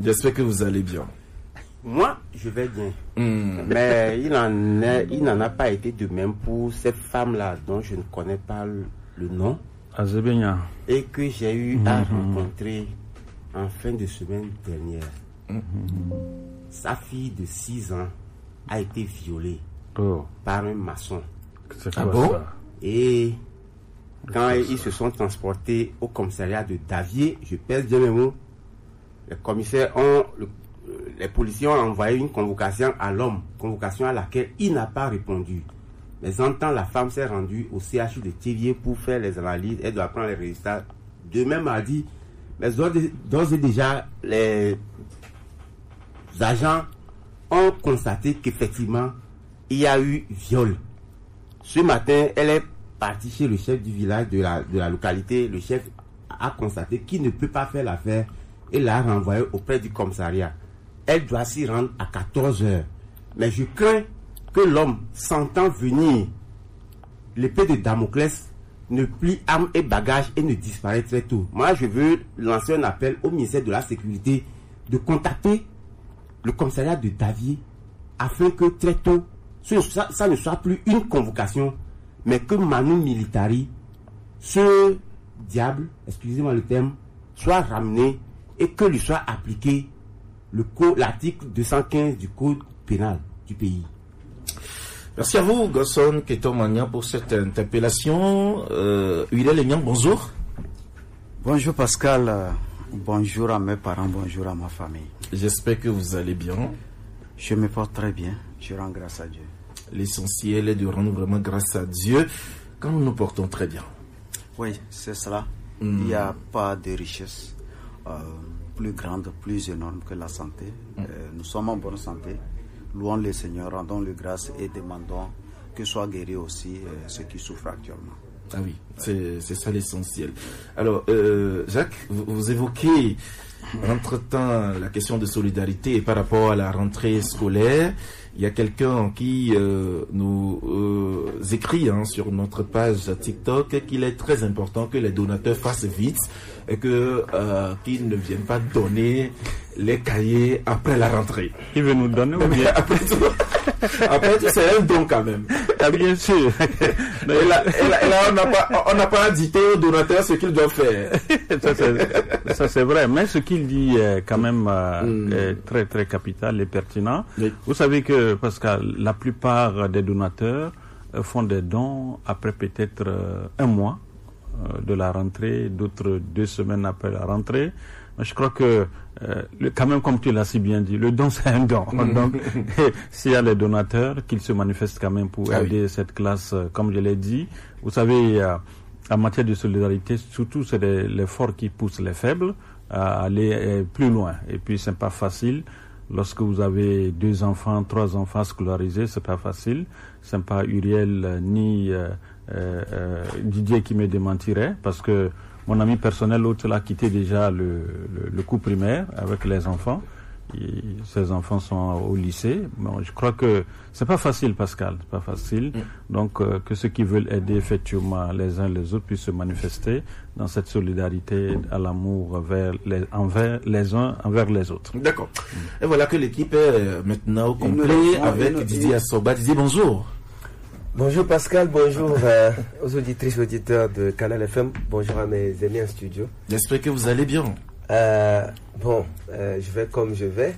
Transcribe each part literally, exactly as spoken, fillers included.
J'espère que vous allez bien. Moi, je vais bien. Mm. Mais il n'en est, il n'en a pas été de même pour cette femme-là dont je ne connais pas le, le nom. Azébénia. Et que j'ai eu à Mm-hmm. rencontrer en fin de semaine dernière. Mm-hmm. Sa fille de six ans a été violée Oh. par un maçon. C'est Ah quoi bon? ça? Et quand ils se sont transportés au commissariat de Davier, je pèse bien mes mots, les commissaires ont, le, les policiers ont envoyé une convocation à l'homme, convocation à laquelle il n'a pas répondu. Mais en temps, la femme s'est rendue au C H U de Thiviers pour faire les analyses, elle doit prendre les résultats demain mardi. Mais d'ores et déjà, les agents ont constaté qu'effectivement, il y a eu viol. Ce matin, elle est partie chez le chef du village de la, de la localité. Le chef a constaté qu'il ne peut pas faire l'affaire et l'a renvoyée auprès du commissariat. Elle doit s'y rendre à quatorze heures. Mais je crains que l'homme, sentant venir l'épée de Damoclès, ne plie armes et bagages et ne disparaît très tôt. Moi, je veux lancer un appel au ministère de la Sécurité de contacter le commissariat de Davier afin que très tôt, ça, ça ne soit plus une convocation, mais que Manu Militari, ce diable, excusez-moi le terme, soit ramené et que lui soit appliqué le co- l'article deux cent quinze du code pénal du pays. Merci à vous, Gosson Ketomania, pour cette interpellation. Euh, Uriel Enyang, bonjour. Bonjour Pascal, euh, bonjour à mes parents, bonjour à ma famille. J'espère que vous allez bien. Je me porte très bien, je rends grâce à Dieu. L'essentiel est de rendre vraiment grâce à Dieu quand nous nous portons très bien. Oui, c'est cela. Mm. Il n'y a pas de richesse euh, plus grande, plus énorme que la santé. Mm. Euh, nous sommes en bonne santé. Louons le Seigneur, rendons le grâce et demandons que soient guéris aussi euh, ceux qui souffrent actuellement. Ah oui, c'est, c'est ça l'essentiel. Alors, euh, Jacques, vous, vous évoquez entre-temps la question de solidarité et par rapport à la rentrée scolaire. Il y a quelqu'un qui euh, nous euh, écrit hein, sur notre page TikTok qu'il est très important que les donateurs fassent vite et que euh, qu'ils ne viennent pas donner les cahiers après la rentrée. Il veut nous donner ou bien après tout, après tout, c'est un don quand même. Ah, bien sûr. Et là, et là, et là on n'a pas, on n'a pas indiqué aux donateurs ce qu'ils doivent faire. ça, c'est, ça c'est vrai, mais ce qu'il dit est quand même euh, Mm. est très très capital et pertinent. Oui. Vous savez que parce que la plupart des donateurs euh, font des dons après peut-être euh, un mois euh, de la rentrée, d'autres deux semaines après la rentrée. Mais je crois que euh, le, quand même, comme tu l'as si bien dit, le don c'est un don. Donc, s'il y a les donateurs, qu'ils se manifestent quand même pour Ah aider oui. cette classe, euh, comme je l'ai dit. Vous savez, euh, en matière de solidarité, surtout c'est les- l'effort qui pousse les faibles à aller euh, plus loin. Et puis c'est pas facile. Lorsque vous avez deux enfants, trois enfants scolarisés, c'est pas facile. C'est pas Uriel euh, ni euh, euh, euh, Didier qui me démentirait, parce que mon ami personnel, l'autre, l'a quitté déjà le, le, le cours primaire avec les enfants. Et ses enfants sont au lycée. Bon, je crois que c'est pas facile, Pascal, c'est pas facile. Mm. Donc, euh, que ceux qui veulent aider effectivement les uns les autres puissent se manifester dans cette solidarité à l'amour vers les, envers les uns envers les autres. D'accord. Et voilà que l'équipe est euh, maintenant au Et nous complet retrouvons- avec et nous- Didier Assoba. Didier, bonjour. Bonjour Pascal, bonjour euh, aux auditrices, auditeurs de Canal F M, bonjour à mes amis en studio. J'espère que vous allez bien. Euh, bon, euh, je vais comme je vais.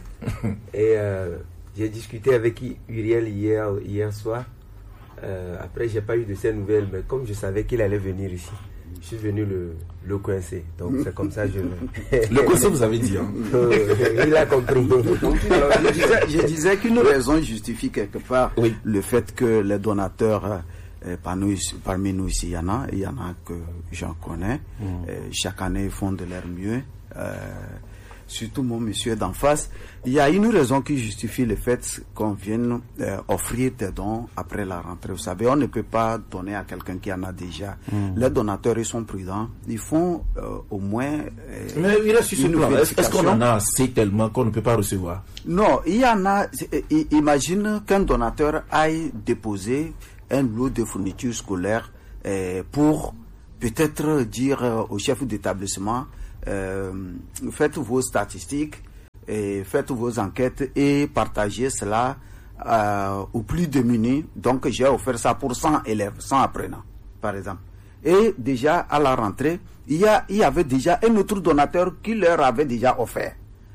Et euh, j'ai discuté avec Uriel hier, hier soir. Euh, après, j'ai pas eu de ses nouvelles, mais comme je savais qu'il allait venir ici, je suis venu le, le coincer. Donc c'est comme ça que je... Le conseil, vous avez dit. Hein. Euh, il a compris. Alors, je disais, je disais qu'une raison justifie quelque part Oui. le fait que les donateurs, euh, parmi, parmi nous ici, il y en a, il y en a que j'en connais. Euh, chaque année, ils font de leur mieux. Euh, surtout mon monsieur d'en face. Il y a une raison qui justifie le fait qu'on vienne euh, offrir des dons après la rentrée. Vous savez, on ne peut pas donner à quelqu'un qui en a déjà. Les donateurs, ils sont prudents. Ils font euh, au moins... euh, Mais il est sur ce une plan. Est-ce est-ce qu'on en vérification. a assez tellement qu'on ne peut pas recevoir? Non, il y en a. c'est- i- Imagine qu'un donateur aille déposer un lot de fournitures scolaires euh, pour peut-être dire euh, au chef d'établissement, euh, faites vos statistiques, et faites vos enquêtes et partagez cela euh, aux plus démunis. Donc j'ai offert ça pour cent élèves, cent apprenants par exemple. Et déjà à la rentrée, il y, a, il y avait déjà un autre donateur qui leur avait déjà offert.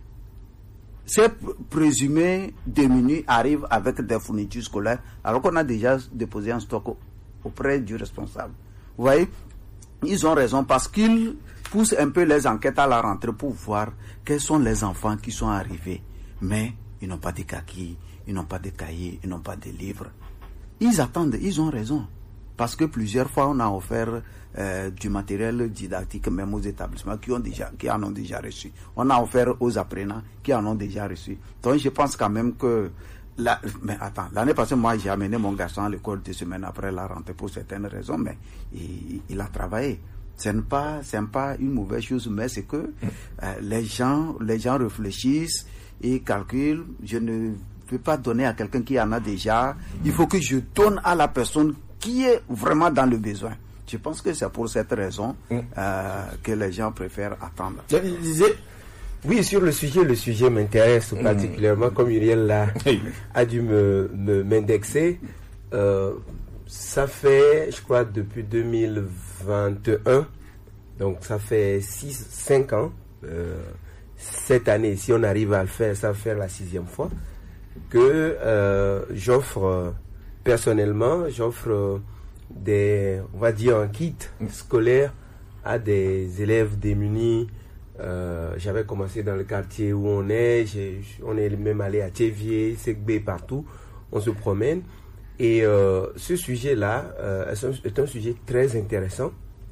Ces présumés démunis arrivent avec des fournitures scolaires alors qu'on a déjà déposé un stock auprès du responsable. Vous voyez, ils ont raison parce qu'ils poussent un peu les enquêtes à la rentrée pour voir quels sont les enfants qui sont arrivés. Mais ils n'ont pas de kaki, ils n'ont pas de cahiers, ils n'ont pas de livres. Ils attendent, ils ont raison. Parce que plusieurs fois, on a offert euh, du matériel didactique même aux établissements qui, ont déjà, qui en ont déjà reçu. On a offert aux apprenants qui en ont déjà reçu. Donc je pense quand même que... La, mais attends, l'année passée, moi j'ai amené mon garçon à l'école deux semaines après la rentrée pour certaines raisons, mais il, il a travaillé. Ce n'est pas, c'est pas une mauvaise chose, mais c'est que euh, les gens, les gens réfléchissent et calculent. Je ne peux pas donner à quelqu'un qui en a déjà. Il faut que je donne à la personne qui est vraiment dans le besoin. Je pense que c'est pour cette raison euh, que les gens préfèrent attendre. Oui, sur le sujet, le sujet m'intéresse mmh. particulièrement, comme Uriel l'a, a dû me, me, m'indexer. Euh, ça fait, je crois, depuis deux mille vingt et un, donc ça fait six, cinq ans. Euh, cette année, si on arrive à le faire, ça va faire la sixième fois, que euh, j'offre, personnellement, j'offre des, on va dire, un kit scolaire à des élèves démunis. Euh, j'avais commencé dans le quartier où on est, j'ai, on est même allé à Thévier, Segbé, partout, on se promène. Et euh, ce sujet-là euh, est un sujet très intéressant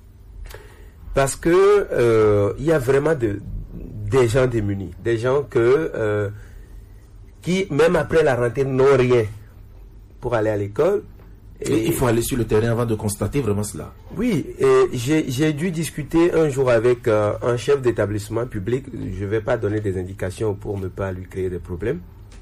parce que euh, il y a vraiment de, des gens démunis, des gens que, euh, qui, même après la rentrée, n'ont rien pour aller à l'école. Et il faut aller sur le terrain avant de constater vraiment cela. Oui, et j'ai, j'ai dû discuter un jour avec euh, un chef d'établissement public. Je ne vais pas donner des indications pour ne pas lui créer des problèmes.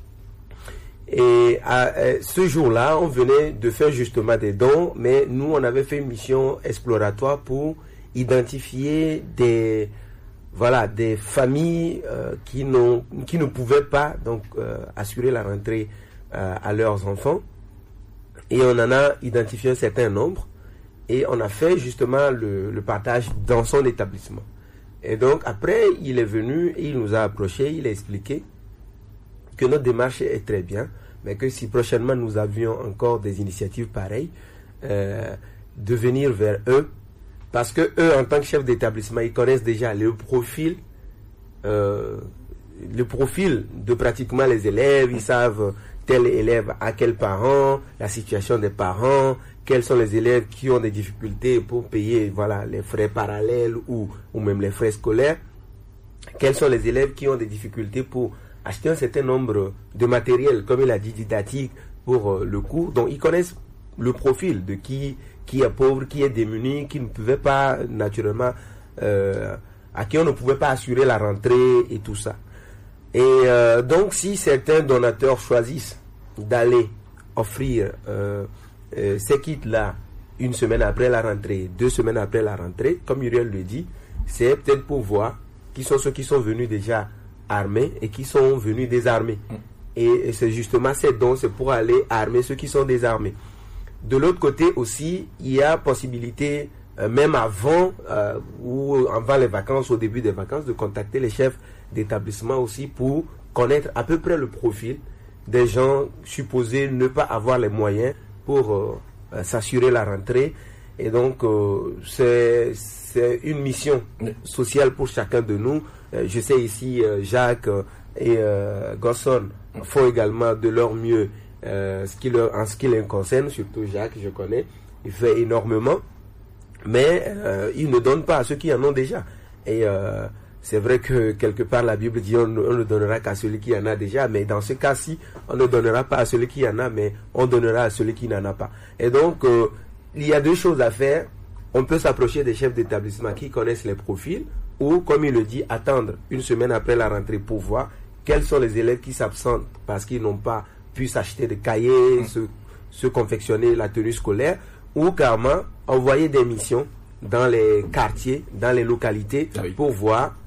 Et à, à ce jour-là, on venait de faire justement des dons, mais nous, on avait fait une mission exploratoire pour identifier des, voilà, des familles euh, qui, n'ont, qui ne pouvaient pas donc, euh, assurer la rentrée euh, à leurs enfants. Et on en a identifié un certain nombre et on a fait justement le, le partage dans son établissement. Et donc après, il est venu, il nous a approché, il a expliqué que notre démarche est très bien, mais que si prochainement nous avions encore des initiatives pareilles, euh, de venir vers eux, parce que eux, en tant que chefs d'établissement, ils connaissent déjà le profil, euh, le profil de pratiquement les élèves, ils savent tel élève à quel parent, la situation des parents, quels sont les élèves qui ont des difficultés pour payer voilà, les frais parallèles ou, ou même les frais scolaires, quels sont les élèves qui ont des difficultés pour acheter un certain nombre de matériel, comme il a dit, didactique pour euh, le cours. Donc ils connaissent le profil de qui, qui est pauvre, qui est démuni, qui ne pouvait pas naturellement, euh, à qui on ne pouvait pas assurer la rentrée et tout ça. Et euh, donc, si certains donateurs choisissent d'aller offrir euh, euh, ces kits-là une semaine après la rentrée, deux semaines après la rentrée, comme Uriel le dit, c'est peut-être pour voir qui sont ceux qui sont venus déjà armés et qui sont venus désarmés. Et, et c'est justement ces dons, c'est pour aller armer ceux qui sont désarmés. De l'autre côté aussi, il y a possibilité, euh, même avant euh, ou avant les vacances, au début des vacances, de contacter les chefs d'établissement aussi pour connaître à peu près le profil des gens supposés ne pas avoir les moyens pour euh, euh, s'assurer la rentrée. Et donc, euh, c'est, c'est une mission sociale pour chacun de nous. Euh, je sais ici, euh, Jacques euh, et euh, Gosson font également de leur mieux euh, ce qui leur, en ce qui les concerne, surtout Jacques, je connais, il fait énormément, mais euh, il ne donne pas à ceux qui en ont déjà. Et euh, c'est vrai que quelque part la Bible dit on, on ne donnera qu'à celui qui en a déjà, mais dans ce cas-ci, on ne donnera pas à celui qui en a, mais on donnera à celui qui n'en a pas. Et donc, euh, il y a deux choses à faire. On peut s'approcher des chefs d'établissement qui connaissent les profils, ou, comme il le dit, attendre une semaine après la rentrée pour voir quels sont les élèves qui s'absentent parce qu'ils n'ont pas pu s'acheter des cahiers, se, se confectionner la tenue scolaire, ou carrément envoyer des missions dans les quartiers, dans les localités, ah oui. pour voir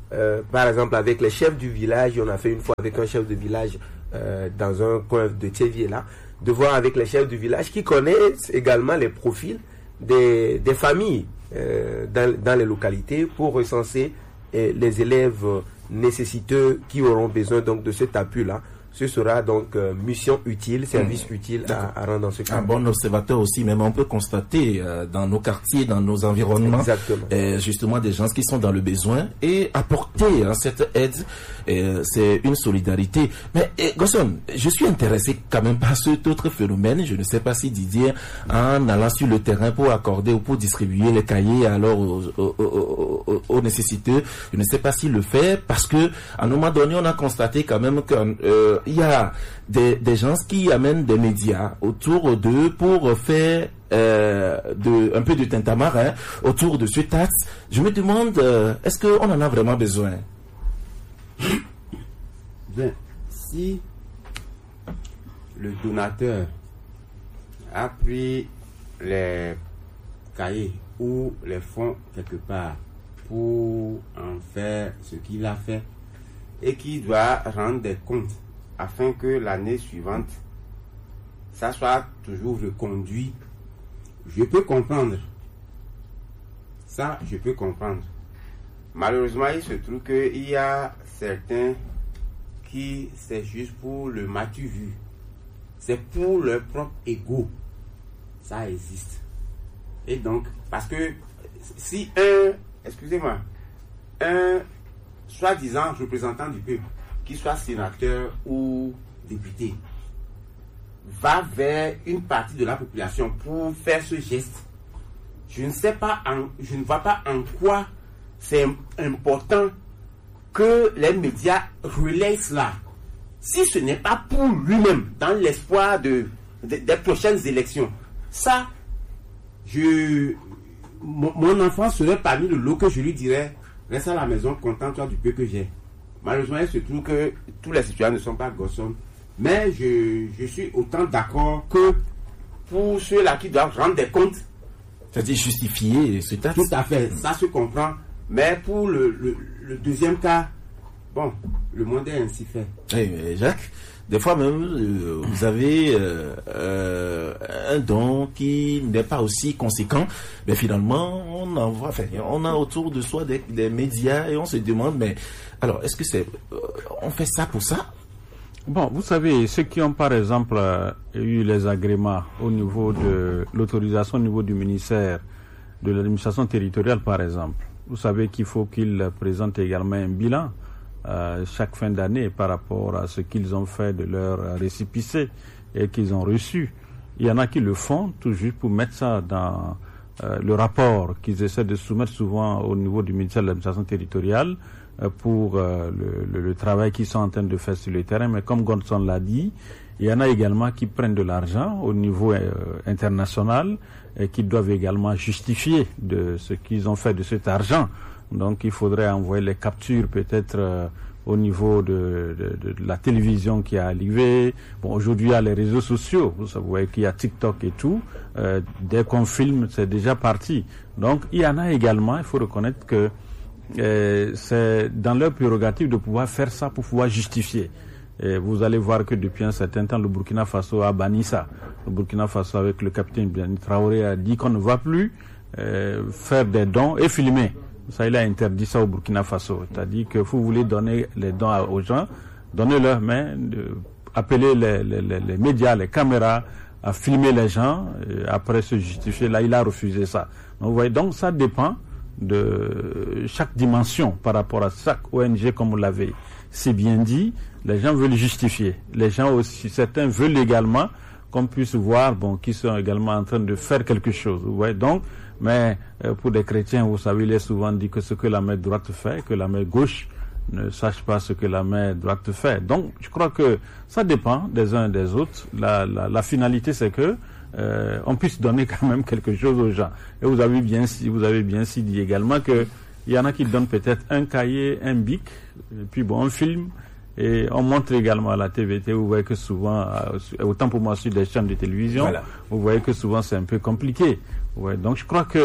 euh, par exemple avec les chefs du village, on a fait une fois avec un chef de village euh, dans un coin de Tchévier là, de voir avec les chefs du village qui connaissent également les profils des, des familles euh, dans, dans les localités pour recenser euh, les élèves nécessiteux qui auront besoin donc de cet appui là. Ce sera donc euh, mission utile, service mmh. utile à, à rendre dans ce cas. Un bon observateur aussi, même on peut constater euh, dans nos quartiers, dans nos environnements, euh, justement des gens qui sont dans le besoin et apporter hein, cette aide, euh, c'est une solidarité. Mais eh, Gosson, je suis intéressé quand même par cet autre phénomène. Je ne sais pas si Didier, en allant sur le terrain pour accorder ou pour distribuer les cahiers alors aux, aux, aux, aux, aux nécessiteux, je ne sais pas s'il le fait parce que à un moment donné, on a constaté quand même que euh, il y a des, des gens qui amènent des médias autour d'eux pour faire euh, de, un peu de tintamarre hein, autour de ce taxe. Je me demande, euh, est-ce qu'on en a vraiment besoin? Bien, si le donateur a pris les cahiers ou les fonds quelque part pour en faire ce qu'il a fait et qu'il doit rendre des comptes afin que l'année suivante, ça soit toujours reconduit, je peux comprendre. Ça, je peux comprendre. Malheureusement, il se trouve qu'il y a certains qui, c'est juste pour le matu vu. C'est pour leur propre ego. Ça existe. Et donc, parce que si un, excusez-moi, un soi-disant représentant du peuple, qu'il soit sénateur ou député, va vers une partie de la population pour faire ce geste, je ne sais pas, en, je ne vois pas en quoi c'est important que les médias relaient cela. Si ce n'est pas pour lui-même, dans l'espoir de, de, des prochaines élections, ça, je, mon, mon enfant serait parmi le lot que je lui dirais, reste à la maison, contente-toi du peu que j'ai. Malheureusement, il se trouve que tous les citoyens ne sont pas Gosson, mais je, je suis autant d'accord que pour ceux-là qui doivent rendre des comptes. C'est-à-dire justifier ce taxe. Tout à fait, ça se comprend. Mais pour le, le, le deuxième cas, bon, le monde est ainsi fait. Oui, mais Jacques, des fois même, euh, vous avez euh, euh, un don qui n'est pas aussi conséquent, mais finalement, on en voit, enfin, on a autour de soi des, des médias et on se demande, mais alors, est-ce que c'est, euh, on fait ça pour ça? Bon, vous savez, ceux qui ont par exemple euh, eu les agréments au niveau de l'autorisation au niveau du ministère de l'administration territoriale par exemple, vous savez qu'il faut qu'ils présentent également un bilan euh, chaque fin d'année par rapport à ce qu'ils ont fait de leur récépissé et qu'ils ont reçu. Il y en a qui le font tout juste pour mettre ça dans euh, le rapport qu'ils essaient de soumettre souvent au niveau du ministère de l'administration territoriale pour euh, le, le, le travail qu'ils sont en train de faire sur le terrain. Mais comme Gonson l'a dit, il y en a également qui prennent de l'argent au niveau euh, international et qui doivent également justifier de ce qu'ils ont fait de cet argent. Donc il faudrait envoyer les captures peut-être euh, au niveau de, de, de la télévision qui a arrivé. Bon, aujourd'hui il y a les réseaux sociaux, vous voyez qu'il y a TikTok et tout. Euh, dès qu'on filme, c'est déjà parti. Donc il y en a également, il faut reconnaître que Euh, c'est dans leur prérogative de pouvoir faire ça pour pouvoir justifier. Et vous allez voir que depuis un certain temps, le Burkina Faso a banni ça. Le Burkina Faso, avec le capitaine Biani Traoré, a dit qu'on ne va plus euh, faire des dons et filmer. Ça, il a interdit ça au Burkina Faso. C'est-à-dire que vous voulez donner les dons aux gens, donnez-leur, mais euh, appelez les, les, les, les médias, les caméras, à filmer les gens, et après se justifier. Là, il a refusé ça. Donc, vous voyez, donc ça dépend de chaque dimension par rapport à chaque O N G, comme vous l'avez si bien dit. Les gens veulent justifier. Les gens aussi, certains veulent également qu'on puisse voir, bon, qu'ils sont également en train de faire quelque chose. Vous voyez, donc, mais euh, pour des chrétiens, vous savez, il est souvent dit que ce que la main droite fait, que la main gauche ne sache pas ce que la main droite fait. Donc, je crois que ça dépend des uns et des autres. La, la, la finalité, c'est que Euh, on puisse donner quand même quelque chose aux gens. Et vous avez bien, vous avez bien si dit également que il y en a qui donnent peut-être un cahier, un bic, et puis bon, un film, et on montre également à la T V T. Vous voyez que souvent, autant pour moi sur des chaînes de télévision, voilà. Vous voyez que souvent c'est un peu compliqué. Ouais, donc je crois que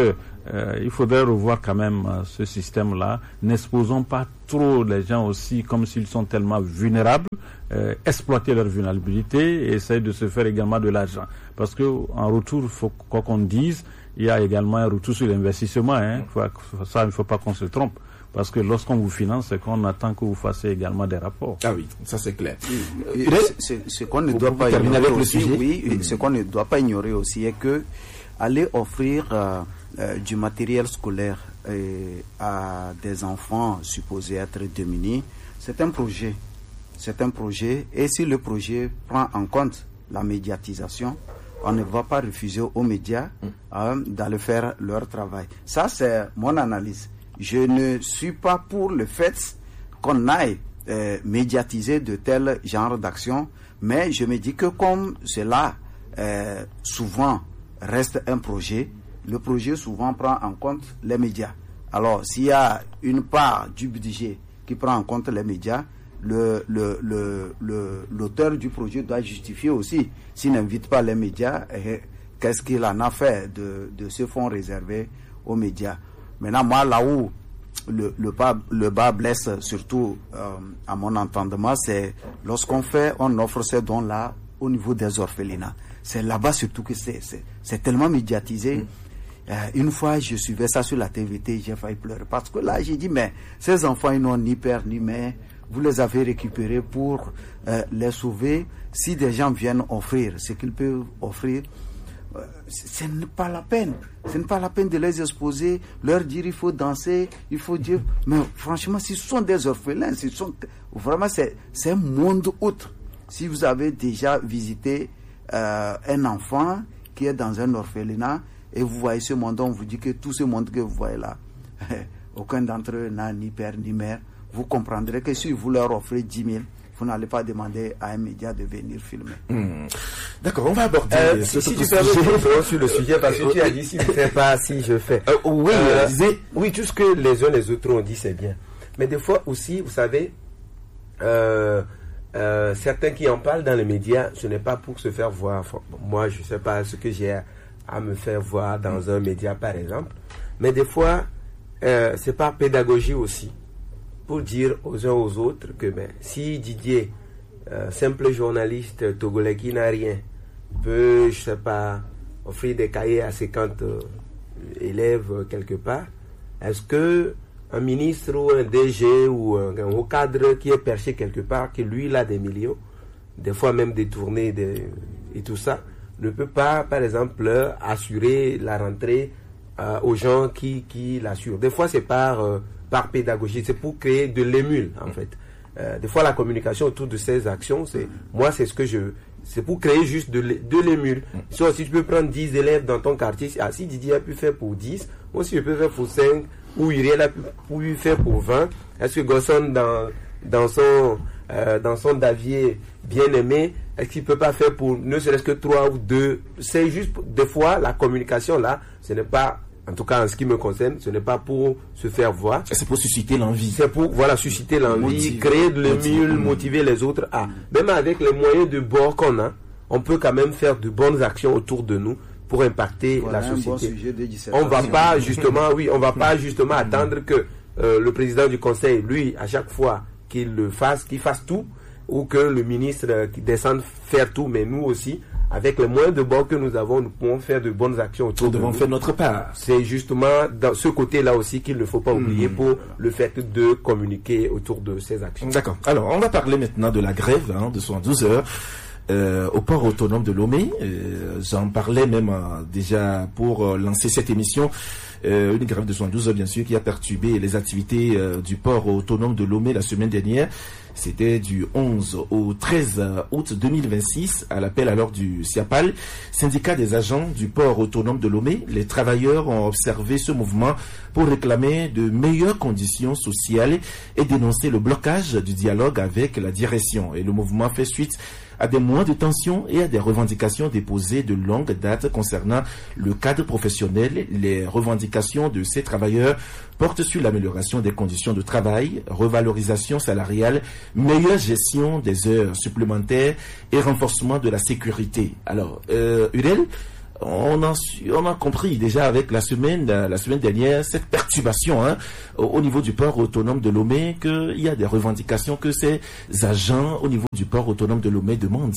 euh, il faudrait revoir quand même euh, ce système-là. N'exposons pas trop les gens aussi comme s'ils sont tellement vulnérables, euh, exploiter leur vulnérabilité et essayer de se faire également de l'argent. Parce que en retour, faut, quoi qu'on dise, il y a également un retour sur l'investissement. Hein. Faut, ça, il ne faut pas qu'on se trompe. Parce que lorsqu'on vous finance, c'est qu'on attend que vous fassiez également des rapports. Ah oui, ça c'est clair. Oui. Ce qu'on ne doit pas ignorer aussi, oui, mmh. ce qu'on ne doit pas ignorer aussi est que aller offrir euh, euh, du matériel scolaire euh, à des enfants supposés être démunis, c'est un projet. C'est un projet. Et si le projet prend en compte la médiatisation, on ne va pas refuser aux médias euh, d'aller faire leur travail. Ça, c'est mon analyse. Je ne suis pas pour le fait qu'on aille euh, médiatiser de tels genres d'actions, mais je me dis que comme cela euh, souvent reste un projet, le projet souvent prend en compte les médias. Alors, s'il y a une part du budget qui prend en compte les médias, le, le, le, le, l'auteur du projet doit justifier aussi. S'il n'invite pas les médias, eh, qu'est-ce qu'il en a fait de, de ce fonds réservé aux médias? Maintenant, moi, là où le, le, bas, le bas blesse, surtout euh, à mon entendement, c'est lorsqu'on fait, on offre ces dons-là au niveau des orphelinats. C'est là-bas surtout que c'est, c'est, c'est tellement médiatisé. Mmh. Euh, une fois, je suivais ça sur la T V T, j'ai failli pleurer. Parce que là, j'ai dit, mais ces enfants, ils n'ont ni père ni mère. Vous les avez récupérés pour euh, les sauver. Si des gens viennent offrir ce qu'ils peuvent offrir, euh, ce n'est pas la peine. Ce n'est pas la peine de les exposer, leur dire il faut danser, il faut dire... Mais franchement, ce sont des orphelins. Ce sont, vraiment, c'est, c'est un monde autre. Si vous avez déjà visité euh, un enfant qui est dans un orphelinat et vous voyez ce monde, on vous dit que tout ce monde que vous voyez là, aucun d'entre eux n'a ni père ni mère. Vous comprendrez que si vous leur offrez dix mille, vous n'allez pas demander à un média de venir filmer. Mmh. D'accord, on va aborder euh, ce si, si tu permets sur le sujet, parce que tu as dit si je ne fais pas, si je fais. Euh, oui, euh, disais... oui, tout ce que les uns les autres ont dit, c'est bien. Mais des fois aussi, vous savez, euh, euh, certains qui en parlent dans les médias, ce n'est pas pour se faire voir. Moi, je ne sais pas ce que j'ai à me faire voir dans mmh. un média, par exemple. Mais des fois, euh, c'est par pédagogie aussi. Pour dire aux uns aux autres que ben, si Didier, euh, simple journaliste togolais qui n'a rien, peut, je sais pas, offrir des cahiers à cinquante euh, élèves euh, quelque part, est-ce que un ministre ou un D G ou un, un haut cadre qui est perché quelque part, qui lui il a des millions, des fois même détournés de, et tout ça, ne peut pas, par exemple, assurer la rentrée euh, aux gens qui, qui l'assurent. Des fois c'est par... Euh, par pédagogie, c'est pour créer de l'émule en fait. Euh, des fois la communication autour de ces actions, c'est moi c'est ce que je, c'est pour créer juste de, de l'émule. Soit si tu peux prendre dix élèves dans ton quartier, ah, si Didier a pu faire pour dix, moi si je peux faire pour cinq, ou Uriel a pu, pu faire pour vingt, est-ce que Gosson dans, dans son euh, dans son Davier bien aimé, est-ce qu'il peut pas faire pour ne serait-ce que trois ou deux? C'est juste des fois la communication là, ce n'est pas, en tout cas, en ce qui me concerne, ce n'est pas pour se faire voir. C'est pour susciter l'envie. C'est pour, voilà, susciter l'envie, motiver, créer de l'émule, motiver, motiver les autres à. Mmh. Même avec les moyens de bord qu'on a, on peut quand même faire de bonnes actions autour de nous pour impacter voilà, la société. Bon on va pas justement, oui, on va pas justement mmh. attendre que euh, le président du conseil, lui, à chaque fois qu'il le fasse, qu'il fasse tout, ou que le ministre euh, qui descende faire tout, mais nous aussi, avec les moyens de bord que nous avons, nous pouvons faire de bonnes actions autour nous de nous. Nous devons faire notre part. C'est justement dans ce côté-là aussi qu'il ne faut pas oublier mmh. pour le fait de communiquer autour de ces actions. D'accord. Alors, on va parler maintenant de la grève hein, de soixante-douze heures euh, au port autonome de Lomé. Euh, j'en parlais même euh, déjà pour euh, lancer cette émission. Euh, une grève de soixante-douze heures, bien sûr, qui a perturbé les activités euh, du port autonome de Lomé la semaine dernière. C'était du onze au treize août deux mille vingt-six, à l'appel alors du SIAPAL, syndicat des agents du port autonome de Lomé. Les travailleurs ont observé ce mouvement pour réclamer de meilleures conditions sociales et dénoncer le blocage du dialogue avec la direction. Et le mouvement fait suite à des mois de tension et à des revendications déposées de longue date concernant le cadre professionnel. Les revendications de ces travailleurs portent sur l'amélioration des conditions de travail, revalorisation salariale, meilleure gestion des heures supplémentaires et renforcement de la sécurité. Alors, euh, Uriel, on a, on a compris déjà avec la semaine, la semaine dernière, cette perturbation hein, au, au niveau du port autonome de Lomé, qu'il y a des revendications que ces agents au niveau du port autonome de Lomé demandent.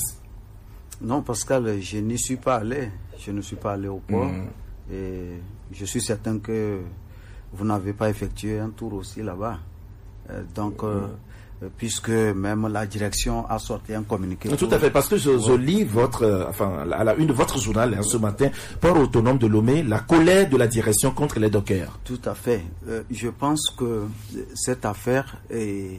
Non, Pascal, je n'y suis pas allé. Je ne suis pas allé au port. Mmh. Et je suis certain que vous n'avez pas effectué un tour aussi là-bas. Euh, donc, euh, mmh. puisque même la direction a sorti un communiqué. Tout pour... à fait, parce que je, ouais. je lis votre, euh, enfin, à la une de votre journal hein, ce matin, port autonome de Lomé, la colère de la direction contre les dockers. Tout à fait. Euh, je pense que cette affaire est...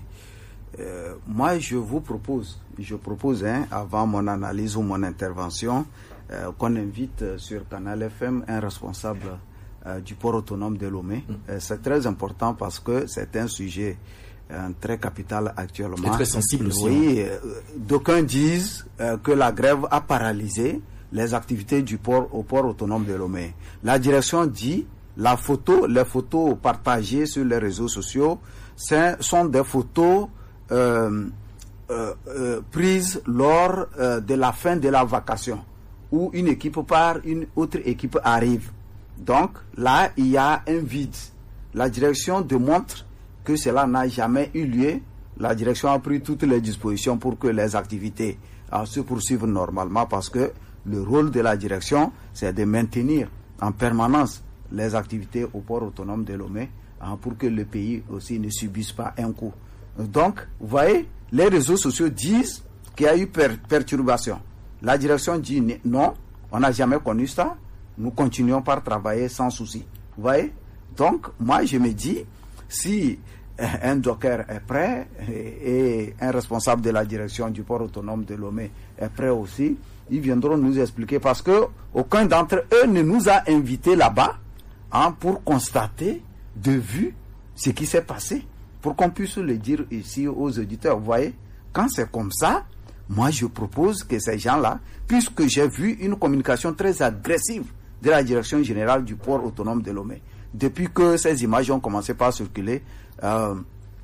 Euh, moi, je vous propose, je propose, hein, avant mon analyse ou mon intervention, euh, qu'on invite euh, sur Canal F M un responsable euh, du port autonome de Lomé. Mm. Euh, c'est très important parce que c'est un sujet euh, très capital actuellement. Et très sensible aussi. Oui, euh, d'aucuns disent euh, que la grève a paralysé les activités du port au port autonome de Lomé. La direction dit la photo, les photos partagées sur les réseaux sociaux, sont des photos Euh, euh, euh, prise lors euh, de la fin de la vacation où une équipe part, une autre équipe arrive. Donc là, il y a un vide. La direction démontre que cela n'a jamais eu lieu. La direction a pris toutes les dispositions pour que les activités euh, se poursuivent normalement parce que le rôle de la direction, c'est de maintenir en permanence les activités au port autonome de Lomé euh, pour que le pays aussi ne subisse pas un coup. Donc, vous voyez, les réseaux sociaux disent qu'il y a eu per- perturbation. La direction dit non, on n'a jamais connu ça. Nous continuons par travailler sans souci. Vous voyez? Donc, moi, je me dis, si un docker est prêt et, et un responsable de la direction du port autonome de Lomé est prêt aussi, ils viendront nous expliquer parce que aucun d'entre eux ne nous a invités là-bas hein, pour constater de vue ce qui s'est passé. Pour qu'on puisse le dire ici aux auditeurs. Vous voyez, quand c'est comme ça, moi je propose que ces gens-là, puisque j'ai vu une communication très agressive de la direction générale du port autonome de Lomé, depuis que ces images ont commencé par circuler, euh,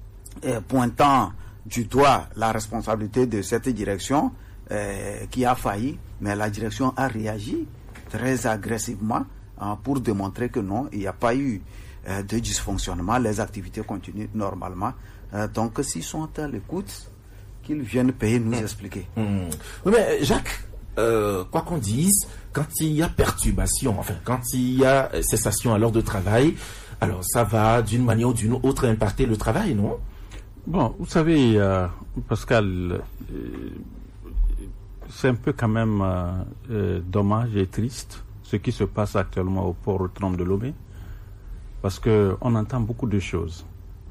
pointant du doigt la responsabilité de cette direction euh, qui a failli, mais la direction a réagi très agressivement hein, pour démontrer que non, il n'y a pas eu de dysfonctionnement, les activités continuent normalement. Euh, donc, s'ils sont à l'écoute, qu'ils viennent payer, nous mmh. expliquer. Mmh. Oui, mais Jacques, euh, quoi qu'on dise, quand il y a perturbation, enfin, quand il y a cessation à l'heure de travail, alors ça va d'une manière ou d'une autre impacter le travail, non? Bon, vous savez, euh, Pascal, euh, c'est un peu quand même euh, euh, dommage et triste ce qui se passe actuellement au port autonome de Lomé. Parce qu'on entend beaucoup de choses.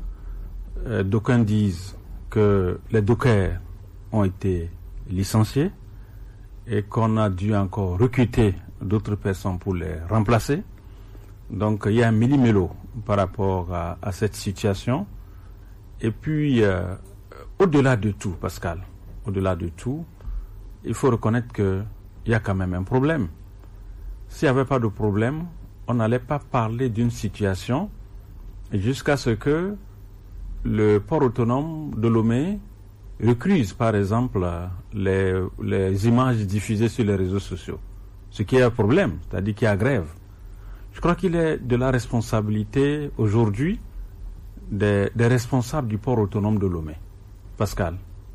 Euh, d'aucuns disent que les dockers ont été licenciés et qu'on a dû encore recruter d'autres personnes pour les remplacer. Donc il y a un millimélo par rapport à, à cette situation. Et puis, euh, au-delà de tout, Pascal, au-delà de tout, il faut reconnaître qu'il y a quand même un problème. S'il n'y avait pas de problème, on n'allait pas parler d'une situation jusqu'à ce que le port autonome de Lomé recruse, par exemple, les, les images diffusées sur les réseaux sociaux. Ce qui est un problème, c'est-à-dire qu'il y a grève. Je crois qu'il est de la responsabilité aujourd'hui des, des responsables du port autonome de Lomé, Pascal,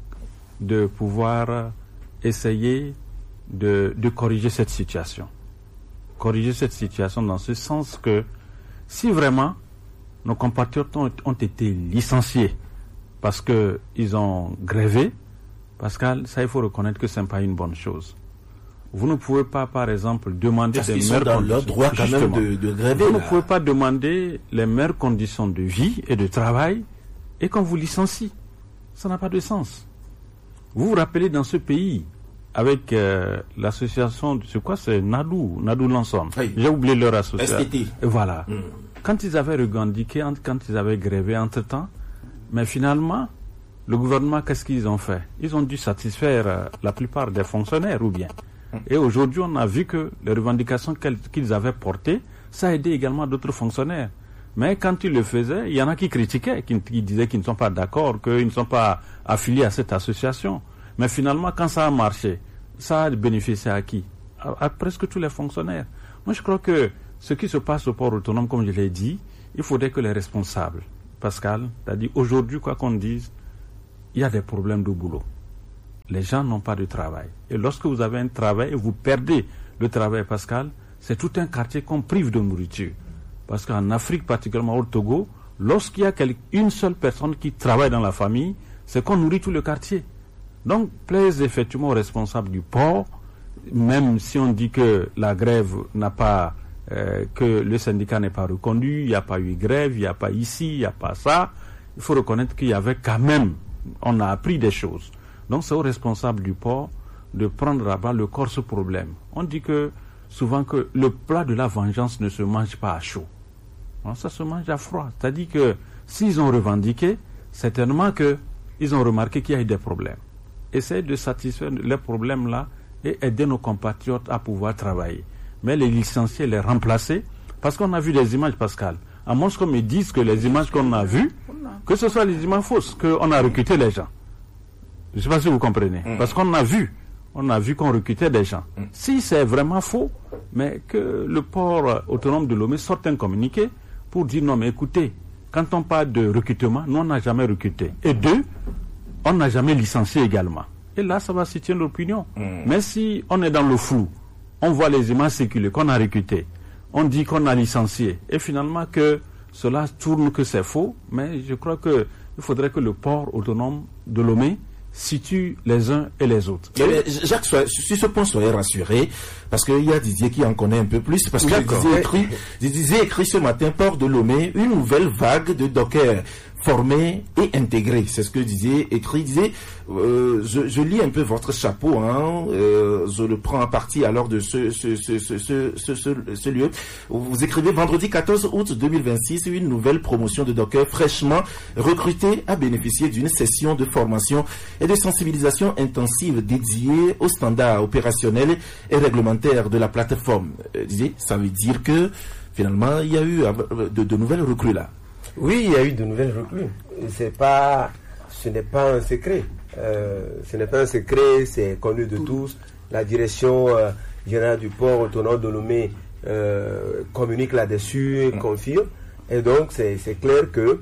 de pouvoir essayer de, de corriger cette situation. corriger cette situation dans ce sens que si vraiment nos compatriotes ont, ont été licenciés parce qu'ils ont grévé, Pascal, ça il faut reconnaître que ce n'est pas une bonne chose. Vous ne pouvez pas, par exemple, demander parce des qu'ils meilleures sont dans conditions. leur droit quand même de, de gréver. Vous là. ne pouvez pas demander les meilleures conditions de vie et de travail et qu'on vous licencie. Ça n'a pas de sens. Vous vous rappelez dans ce pays, avec euh, l'association, c'est quoi, c'est Nadou, Nadou Lanson. Oui. J'ai oublié leur association. S T T. Et voilà. Mm. Quand ils avaient revendiqué, quand ils avaient grévé entre-temps, mais finalement, le gouvernement, qu'est-ce qu'ils ont fait? Ils ont dû satisfaire euh, la plupart des fonctionnaires, ou bien. Mm. Et aujourd'hui, on a vu que les revendications qu'ils avaient portées, ça a aidé également d'autres fonctionnaires. Mais quand ils le faisaient, il y en a qui critiquaient, qui, qui disaient qu'ils ne sont pas d'accord, qu'ils ne sont pas affiliés à cette association. Mais finalement, quand ça a marché, ça a bénéficié à qui? à, à presque tous les fonctionnaires. Moi, je crois que ce qui se passe au port autonome, comme je l'ai dit, il faudrait que les responsables, Pascal, c'est-à-dire aujourd'hui, quoi qu'on dise, il y a des problèmes de boulot. Les gens n'ont pas de travail. Et lorsque vous avez un travail et vous perdez le travail, Pascal, c'est tout un quartier qu'on prive de nourriture. Parce qu'en Afrique, particulièrement au Togo, lorsqu'il y a une seule personne qui travaille dans la famille, c'est qu'on nourrit tout le quartier. Donc, plaise effectivement aux responsables du port, même si on dit que la grève n'a pas, euh, que le syndicat n'est pas reconduit, il n'y a pas eu grève, il n'y a pas ici, il n'y a pas ça, il faut reconnaître qu'il y avait quand même, on a appris des choses. Donc, c'est aux responsables du port de prendre à bas le corps ce problème. On dit que souvent que le plat de la vengeance ne se mange pas à chaud. Non, ça se mange à froid. C'est-à-dire que s'ils ont revendiqué, certainement qu'ils ont remarqué qu'il y a eu des problèmes. Essayez de satisfaire les problèmes-là et aider nos compatriotes à pouvoir travailler. Mais les licenciés, les remplacer, parce qu'on a vu des images, Pascal. À moins qu'on me dise que les images qu'on a vues, que ce soit les images fausses, qu'on a recruté les gens. Je ne sais pas si vous comprenez. Mmh. Parce qu'on a vu, on a vu qu'on recrutait des gens. Mmh. Si c'est vraiment faux, mais que le port autonome de Lomé sorte un communiqué pour dire non, mais écoutez, quand on parle de recrutement, nous on n'a jamais recruté. Et deux, on n'a jamais licencié également. Et là, ça va situer l'opinion. Mmh. Mais si on est dans le flou, on voit les images circuler, qu'on a recruté, on dit qu'on a licencié, et finalement que cela tourne que c'est faux, mais je crois qu'il faudrait que le port autonome de Lomé situe les uns et les autres. Mais Jacques, sur ce point, soyez rassurés, parce qu'il y a Didier qui en connaît un peu plus, parce que Didier écrit, Didier écrit ce matin, port de Lomé, une nouvelle vague de dockers formés et intégrés. C'est ce que Didier écrit. Didier, euh, je, je lis un peu votre chapeau, hein, euh, je le prends à partie alors de ce, ce, ce, ce, ce, ce, ce, ce lieu. Vous écrivez vendredi quatorze août deux mille vingt-six, une nouvelle promotion de dockers fraîchement recrutés a bénéficié d'une session de formation et de sensibilisation intensive dédiée aux standards opérationnels et réglementaires de la plateforme. Euh, Didier, ça veut dire que finalement il y a eu de, de nouvelles recrues là. Oui, il y a eu de nouvelles recrues. C'est pas, ce n'est pas un secret. Euh, ce n'est pas un secret, c'est connu de tous. La direction euh, générale du port autonome de Lomé euh, communique là-dessus, mmh. confirme. Et donc, c'est, c'est clair que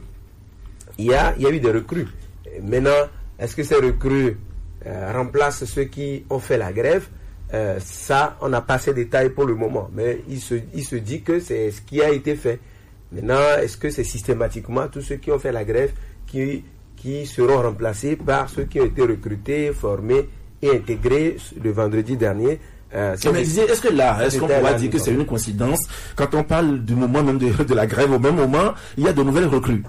il y a, il y a eu des recrues. Maintenant, est-ce que ces recrues euh, remplacent ceux qui ont fait la grève? euh, Ça, on n'a pas ces détails pour le moment. Mais il se, il se dit que c'est ce qui a été fait. Maintenant, est-ce que c'est systématiquement tous ceux qui ont fait la grève qui, qui seront remplacés par ceux qui ont été recrutés, formés et intégrés le vendredi dernier? Euh, mais Didier, est-ce que là, est-ce qu'on pourrait dire que c'est une coïncidence quand on parle du moment même de, de la grève, au même moment, il y a de nouvelles recrues?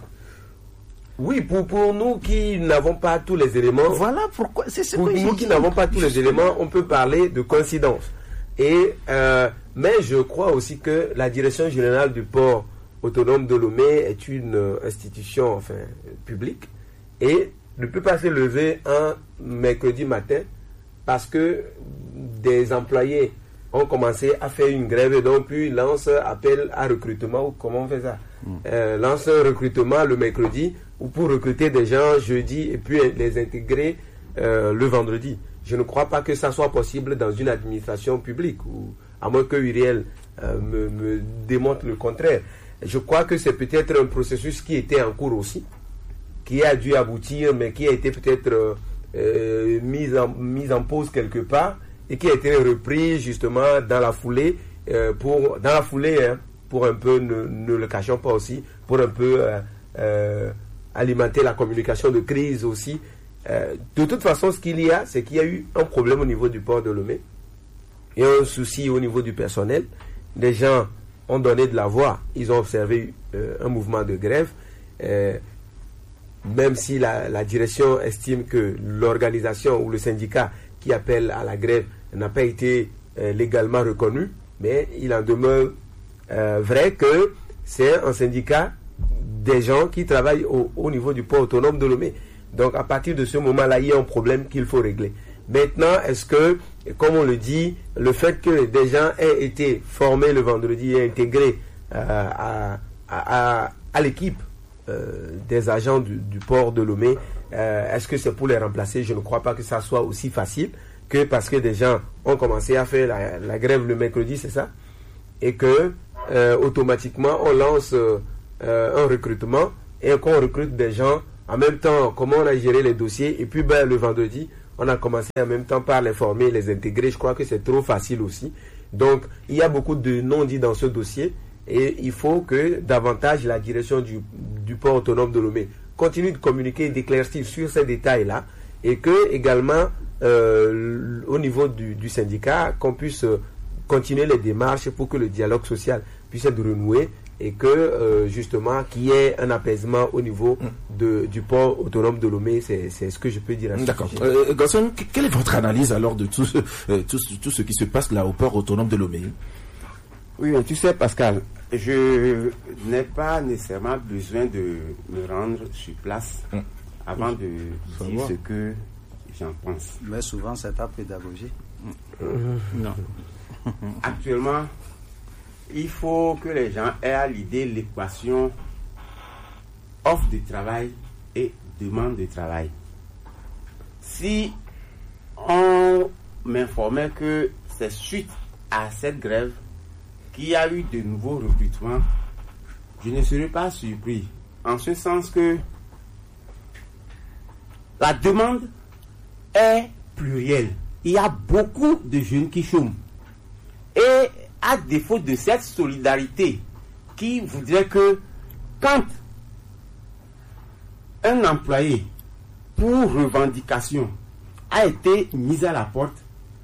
Oui, pour, pour nous qui n'avons pas tous les éléments, voilà pourquoi c'est ce pour que nous qui n'avons pas tous les éléments, on peut parler de coïncidence. Et euh, mais je crois aussi que la direction générale du port autonome de Lomé est une euh, institution enfin, publique et ne peut pas se lever un mercredi matin parce que des employés ont commencé à faire une grève et donc puis lance appel à recrutement ou comment on fait ça mmh. euh, lance un recrutement le mercredi ou pour recruter des gens jeudi et puis les intégrer euh, le vendredi. Je ne crois pas que ça soit possible dans une administration publique ou à moins que Uriel euh, me, me démontre le contraire. Je crois que c'est peut-être un processus qui était en cours aussi, qui a dû aboutir, mais qui a été peut-être euh, mis, en, mis en pause quelque part et qui a été repris justement dans la foulée, euh, pour, dans la foulée, hein, pour un peu, ne, ne le cachons pas aussi, pour un peu euh, euh, alimenter la communication de crise aussi. Euh, de toute façon, ce qu'il y a, c'est qu'il y a eu un problème au niveau du port de Lomé et un souci au niveau du personnel. Les gens ont donné de la voix, ils ont observé euh, un mouvement de grève, euh, même si la, la direction estime que l'organisation ou le syndicat qui appelle à la grève n'a pas été euh, légalement reconnu, mais il en demeure euh, vrai que c'est un syndicat des gens qui travaillent au, au niveau du port autonome de Lomé. Donc à partir de ce moment-là, il y a un problème qu'il faut régler. Maintenant, est-ce que, comme on le dit, le fait que des gens aient été formés le vendredi et intégrés euh, à, à, à, à l'équipe euh, des agents du, du port de Lomé, euh, est-ce que c'est pour les remplacer? Je ne crois pas que ça soit aussi facile que parce que des gens ont commencé à faire la, la grève le mercredi, c'est ça, et que euh, automatiquement on lance euh, un recrutement et qu'on recrute des gens en même temps, comment on a géré les dossiers, et puis ben, le vendredi on a commencé en même temps par les former et les intégrer. Je crois que c'est trop facile aussi. Donc il y a beaucoup de non-dits dans ce dossier et il faut que davantage la direction du, du port autonome de Lomé continue de communiquer et d'éclaircir sur ces détails-là, et que également euh, au niveau du, du syndicat, qu'on puisse continuer les démarches pour que le dialogue social puisse être renoué et que euh, justement qu'il y ait un apaisement au niveau de, du port autonome de Lomé. C'est, c'est ce que je peux dire à ce D'accord. sujet. Euh, Gasson, quelle est votre analyse alors de tout ce, euh, tout, tout ce qui se passe là au port autonome de Lomé? Oui, mais tu sais, Pascal, je n'ai pas nécessairement besoin de me rendre sur place hum. avant de Ça dire va. ce que j'en pense. Mais souvent, c'est ta pédagogie. Euh, non. Actuellement, il faut que les gens aient à l'idée l'équation offre de travail et demande de travail. Si on m'informait que c'est suite à cette grève qu'il y a eu de nouveaux recrutements, je ne serais pas surpris. En ce sens que la demande est plurielle. Il y a beaucoup de jeunes qui chôment. Et à défaut de cette solidarité qui voudrait que quand un employé pour revendication a été mis à la porte,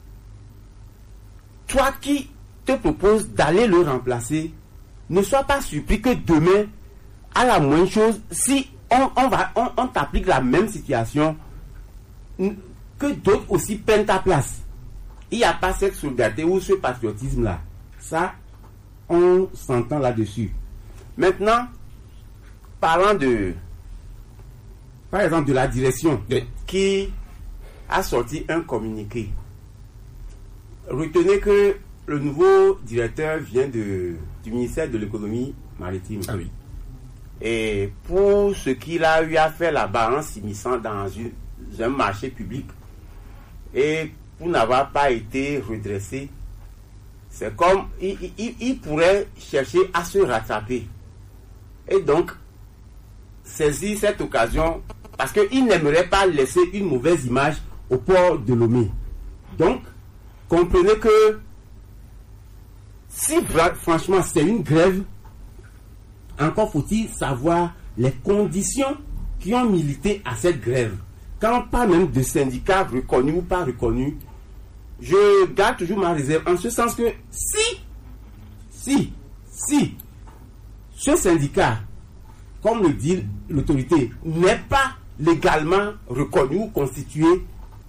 toi qui te proposes d'aller le remplacer, ne sois pas surpris que demain, à la moindre chose, si on, on, va, on, on t'applique la même situation, que d'autres aussi prennent ta place. Il n'y a pas cette solidarité ou ce patriotisme-là. Ça, on s'entend là-dessus. Maintenant, parlant de, par exemple, de la direction Oui. qui a sorti un communiqué. Retenez que le nouveau directeur vient de, du ministère de l'économie maritime. Ah oui. Et pour ce qu'il a eu à faire là-bas en s'immisçant dans une, un marché public, et pour n'avoir pas été redressé, c'est comme il, il, il pourrait chercher à se rattraper. Et donc, saisir cette occasion, parce qu'il n'aimerait pas laisser une mauvaise image au port de Lomé. Donc, comprenez que si franchement c'est une grève, encore faut-il savoir les conditions qui ont milité à cette grève. Quand on parle même de syndicats reconnus ou pas reconnus, je garde toujours ma réserve en ce sens que si, si, si ce syndicat, comme le dit l'autorité, n'est pas légalement reconnu ou constitué,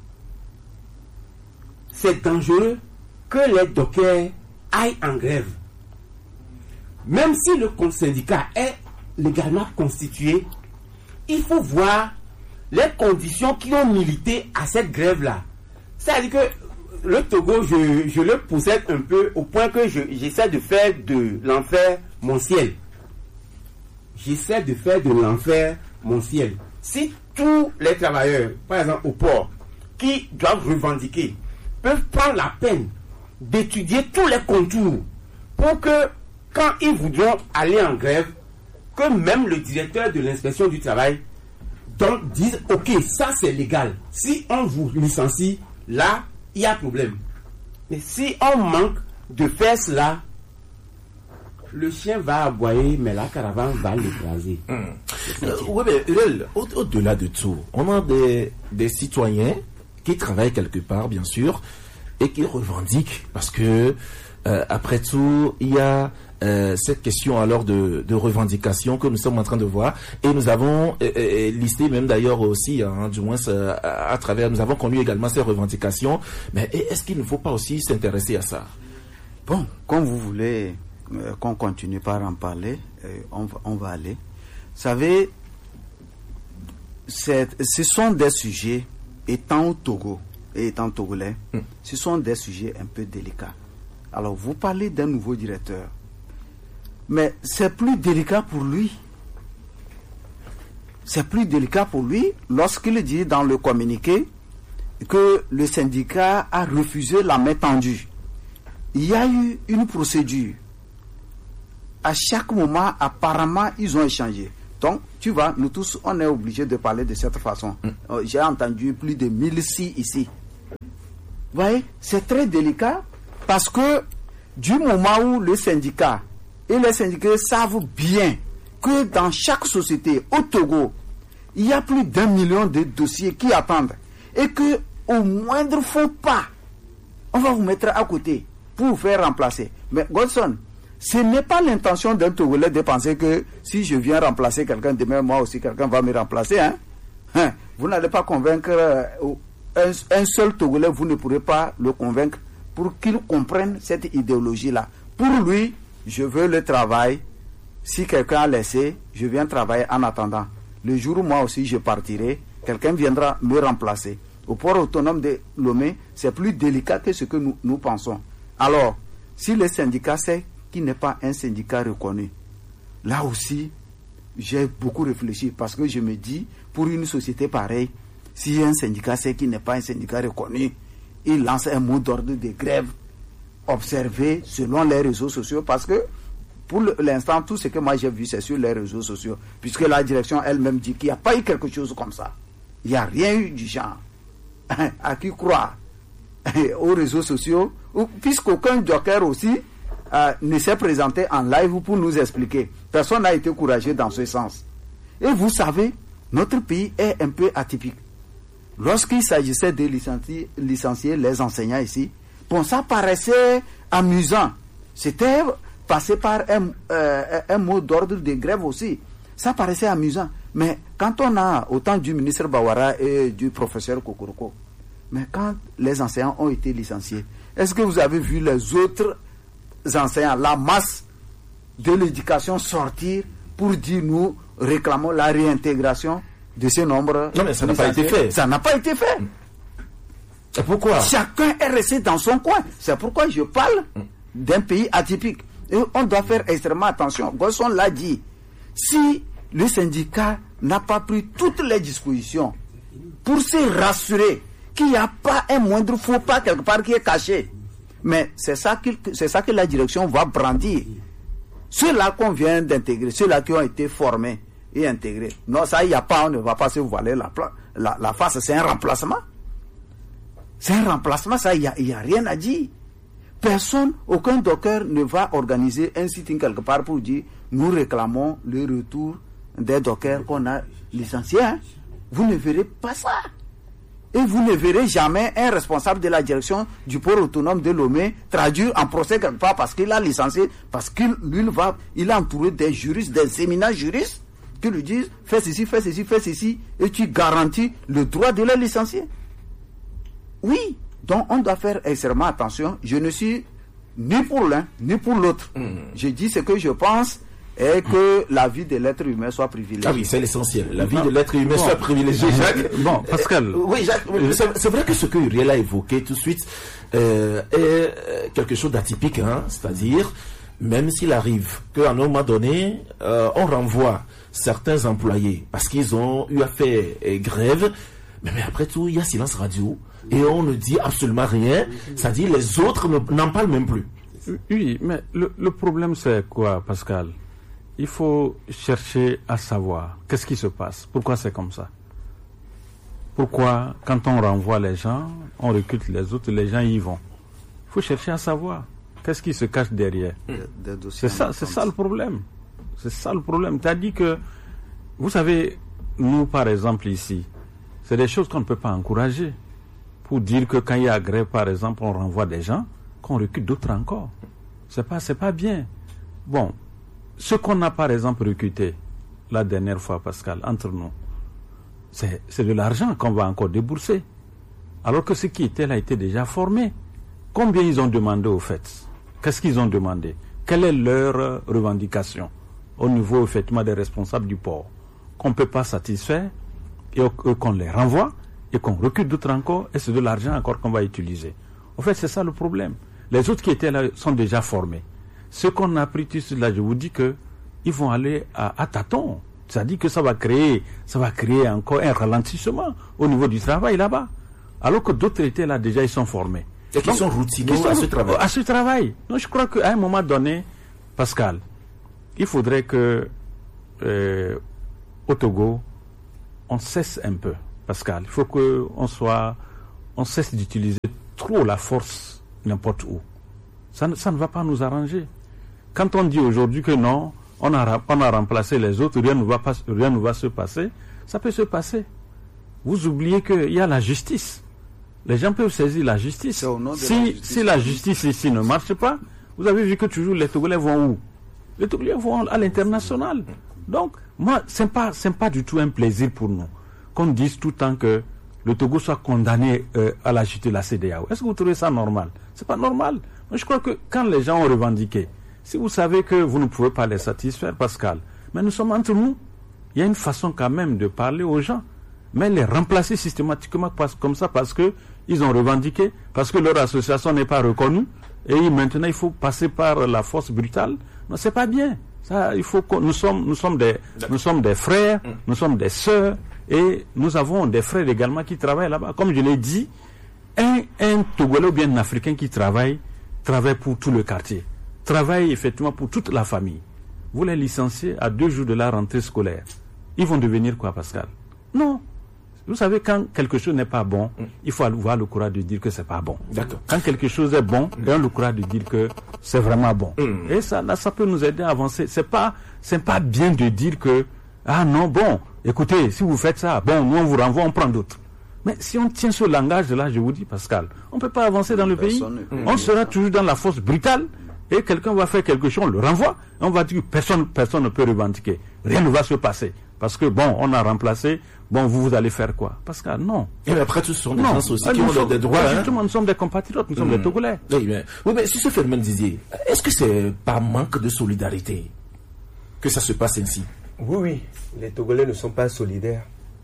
c'est dangereux que les dockers aillent en grève. Même si le syndicat est légalement constitué, il faut voir les conditions qui ont milité à cette grève-là. C'est-à-dire que le Togo, je, je le possède un peu au point que je, j'essaie de faire de l'enfer mon ciel. J'essaie de faire de l'enfer mon ciel. Si tous les travailleurs, par exemple au port, qui doivent revendiquer, peuvent prendre la peine d'étudier tous les contours pour que, quand ils voudront aller en grève, que même le directeur de l'inspection du travail donc dise ok, ça c'est légal. Si on vous licencie, là, il y a problème. Mais si on manque de faire cela, le chien va aboyer, mais la caravane va l'écraser. Mmh. Euh, oui, mais Hurel, au- au-delà de tout, on a des, des citoyens qui travaillent quelque part, bien sûr, et qui revendiquent, parce que, euh, après tout, il y a euh, cette question alors de, de revendication que nous sommes en train de voir, et nous avons euh, euh, listé même d'ailleurs aussi, hein, du moins euh, à, à travers, nous avons connu également ces revendications, mais est-ce qu'il ne faut pas aussi s'intéresser à ça? Bon, comme vous voulez euh, qu'on continue par en parler, euh, on, va, on va aller. Vous savez, c'est- ce sont des sujets, étant au Togo et étant togolais, Mm. ce sont des sujets un peu délicats. Alors, vous parlez d'un nouveau directeur, mais c'est plus délicat pour lui. C'est plus délicat pour lui lorsqu'il dit dans le communiqué que le syndicat a refusé la main tendue. Il y a eu une procédure. À chaque moment, apparemment, ils ont échangé. Donc, tu vois, nous tous, on est obligés de parler de cette façon. Mm. J'ai entendu plus de mille si ici. Vous voyez, c'est très délicat parce que du moment où le syndicat et les syndicats savent bien que dans chaque société au Togo, il y a plus d'un million de dossiers qui attendent et que au moindre faux pas, on va vous mettre à côté pour vous faire remplacer. Mais Godson, ce n'est pas l'intention d'un Togolais de penser que si je viens remplacer quelqu'un, demain moi aussi quelqu'un va me remplacer. Hein? Hein? Vous n'allez pas convaincre euh, un, un seul Togolais, vous ne pourrez pas le convaincre pour qu'il comprenne cette idéologie-là. Pour lui, je veux le travail. Si quelqu'un a laissé, je viens travailler en attendant. Le jour où moi aussi je partirai, quelqu'un viendra me remplacer. Au port autonome de Lomé, c'est plus délicat que ce que nous, nous pensons. Alors, si le syndicat sait qu'il n'est pas un syndicat reconnu, là aussi, j'ai beaucoup réfléchi parce que je me dis, pour une société pareille, si un syndicat sait qu'il n'est pas un syndicat reconnu, il lance un mot d'ordre de grève observé selon les réseaux sociaux parce que pour l'instant, tout ce que moi j'ai vu, c'est sur les réseaux sociaux, puisque la direction elle-même dit qu'il n'y a pas eu quelque chose comme ça. Il n'y a rien eu du genre. À qui croire? Aux réseaux sociaux, puisqu'aucun joker aussi euh, ne s'est présenté en live pour nous expliquer. Personne n'a été courageux dans ce sens. Et vous savez, notre pays est un peu atypique. Lorsqu'il s'agissait de licencier, licencier les enseignants ici, bon, ça paraissait amusant. C'était passé par un, euh, un mot d'ordre de grève aussi. Ça paraissait amusant. Mais quand on a, au temps du ministre Bawara et du professeur Kokoroko, mais quand les enseignants ont été licenciés, est-ce que vous avez vu les autres enseignants, la masse de l'éducation sortir pour dire nous réclamons la réintégration de ce nombre? Non, mais ça n'a pas été fait. Ça n'a pas été fait. Et pourquoi? Chacun est resté dans son coin. C'est pourquoi je parle d'un pays atypique. Et on doit faire extrêmement attention. Gosson l'a dit. Si le syndicat n'a pas pris toutes les dispositions pour se rassurer qu'il n'y a pas un moindre faux pas quelque part qui est caché, mais c'est ça, c'est ça que la direction va brandir. Ceux-là qu'on vient d'intégrer, ceux-là qui ont été formés et intégrés. Non, ça, il n'y a pas, on ne va pas se voiler la, la, la face. C'est un remplacement. C'est un remplacement, ça, il n'y a, y a rien à dire. Personne, aucun docker ne va organiser un sitting quelque part pour dire nous réclamons le retour des dockers qu'on a licenciés. Hein? Vous ne verrez pas ça. Et vous ne verrez jamais un responsable de la direction du port autonome de Lomé traduire en procès quelque part parce qu'il a licencié, parce qu'il lui va, il a entouré des juristes, des éminents juristes qui lui disent fais ceci, fais ceci, fais ceci, et tu garantis le droit de les licencier. Oui, donc on doit faire extrêmement attention. Je ne suis ni pour l'un, ni pour l'autre. Mmh. Je dis ce que je pense et que mmh. la vie de l'être humain soit privilégiée. Ah oui, c'est l'essentiel. La vie de l'être humain bon. soit privilégiée, Jacques. Bon, Pascal. Euh, oui, Jacques, c'est, c'est vrai que ce que Uriel a évoqué tout de suite euh, est quelque chose d'atypique, hein, c'est-à-dire, même s'il arrive qu'à un moment donné, euh, on renvoie certains employés parce qu'ils ont eu à faire euh, grève, mais, mais après tout, il y a silence radio. Et on ne dit absolument rien, c'est-à-dire les autres ne, n'en parlent même plus. Oui, mais le, le problème c'est quoi, Pascal? Il faut chercher à savoir qu'est-ce qui se passe, pourquoi c'est comme ça. Pourquoi, quand on renvoie les gens, on recrute les autres, les gens y vont. Il faut chercher à savoir qu'est-ce qui se cache derrière. Des, des c'est ça, c'est ça le problème. C'est ça le problème. Tu as dit que, vous savez, nous par exemple ici, c'est des choses qu'on ne peut pas encourager. Pour dire que quand il y a grève, par exemple, on renvoie des gens, qu'on recrute d'autres encore. C'est pas, c'est pas bien. Bon, ce qu'on a par exemple recruté la dernière fois, Pascal, entre nous, c'est, c'est de l'argent qu'on va encore débourser. Alors que ce qui était là était déjà formé. Combien ils ont demandé au fait? Qu'est-ce qu'ils ont demandé? Quelle est leur revendication au niveau effectivement des responsables du port? Qu'on ne peut pas satisfaire et qu'on les renvoie et qu'on recrute d'autres encore, et c'est de l'argent encore qu'on va utiliser. En fait, c'est ça le problème. Les autres qui étaient là sont déjà formés. Ce qu'on a appris tout là, je vous dis que ils vont aller à, à tâtons. Ça dit que ça va créer, ça va créer encore un ralentissement au niveau du travail là-bas. alors que d'autres étaient là déjà, ils sont formés. Et qui sont routinés à ce travail. À ce travail. Donc je crois qu'à un moment donné, Pascal, il faudrait que euh, au Togo, on cesse un peu, Pascal. Il faut qu'on soit, on cesse d'utiliser trop la force n'importe où. Ça, ça ne va pas nous arranger. Quand on dit aujourd'hui que non, on a, on a remplacé les autres, rien ne va pas, rien ne va se passer, ça peut se passer. Vous oubliez qu'il y a la justice. Les gens peuvent saisir la justice. Si, la justice. Si la justice ici ne marche pas, vous avez vu que toujours les Togolais vont où? Les Togolais vont à l'international. Donc, moi, ce n'est pas, c'est pas du tout un plaisir pour nous qu'on dise tout le temps que le Togo soit condamné euh, à la chute de la C E D E A O. Est-ce que vous trouvez ça normal? Ce n'est pas normal. Moi, je crois que quand les gens ont revendiqué, si vous savez que vous ne pouvez pas les satisfaire, Pascal, mais nous sommes entre nous. Il y a une façon quand même de parler aux gens. Mais les remplacer systématiquement comme ça parce qu'ils ont revendiqué, parce que leur association n'est pas reconnue, et maintenant il faut passer par la force brutale. Non, c'est pas bien. Ça, il faut que nous sommes, nous sommes des, nous sommes des frères, nous sommes des sœurs, et nous avons des frères également qui travaillent là-bas. Comme je l'ai dit, un, un Togolais ou bien un Africain qui travaille, travaille pour tout le quartier, travaille effectivement pour toute la famille. Vous les licenciez à deux jours de la rentrée scolaire. Ils vont devenir quoi, Pascal? Non. Vous savez, quand quelque chose n'est pas bon, mm. il faut avoir le courage de dire que c'est pas bon. D'accord. Quand quelque chose est bon, il y a le courage de dire que c'est vraiment bon. Mm. Et ça, là, ça peut nous aider à avancer. C'est pas, c'est pas bien de dire que, ah non, bon, écoutez, si vous faites ça, bon, nous on vous renvoie, on prend d'autres. Mais si on tient ce langage-là, je vous dis, Pascal, on ne peut pas avancer dans le pays. Mm. On sera toujours dans la force brutale. Et quelqu'un va faire quelque chose, on le renvoie. Et on va dire que personne, personne ne peut revendiquer. Rien ne va se passer. Parce que, bon, on a remplacé, bon, vous, vous allez faire quoi? Parce que, non. Et après, ce sont des gens aussi qui ont des droits. Hein? Justement, nous sommes des compatriotes, nous mmh. sommes des Togolais. Oui, mais, oui, mais sur ce phénomène, Didier, est-ce que c'est par manque de solidarité que ça se passe ainsi? Oui, oui. Les Togolais ne sont pas solidaires.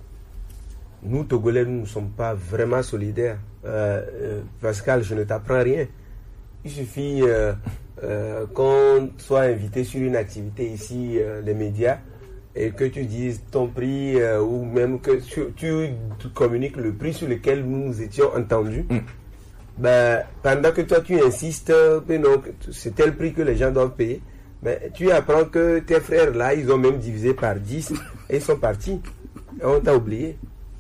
Nous, Togolais, nous ne sommes pas vraiment solidaires. Euh, euh, Pascal, je ne t'apprends rien. Il suffit euh, euh, qu'on soit invité sur une activité ici, euh, les médias, et que tu dises ton prix, euh, ou même que tu, tu communiques le prix sur lequel nous étions entendus. Mm. Ben, pendant que toi tu insistes, que non, c'est tel prix que les gens doivent payer, ben, tu apprends que tes frères là, ils ont même divisé par dix et ils sont partis. Et on t'a oublié.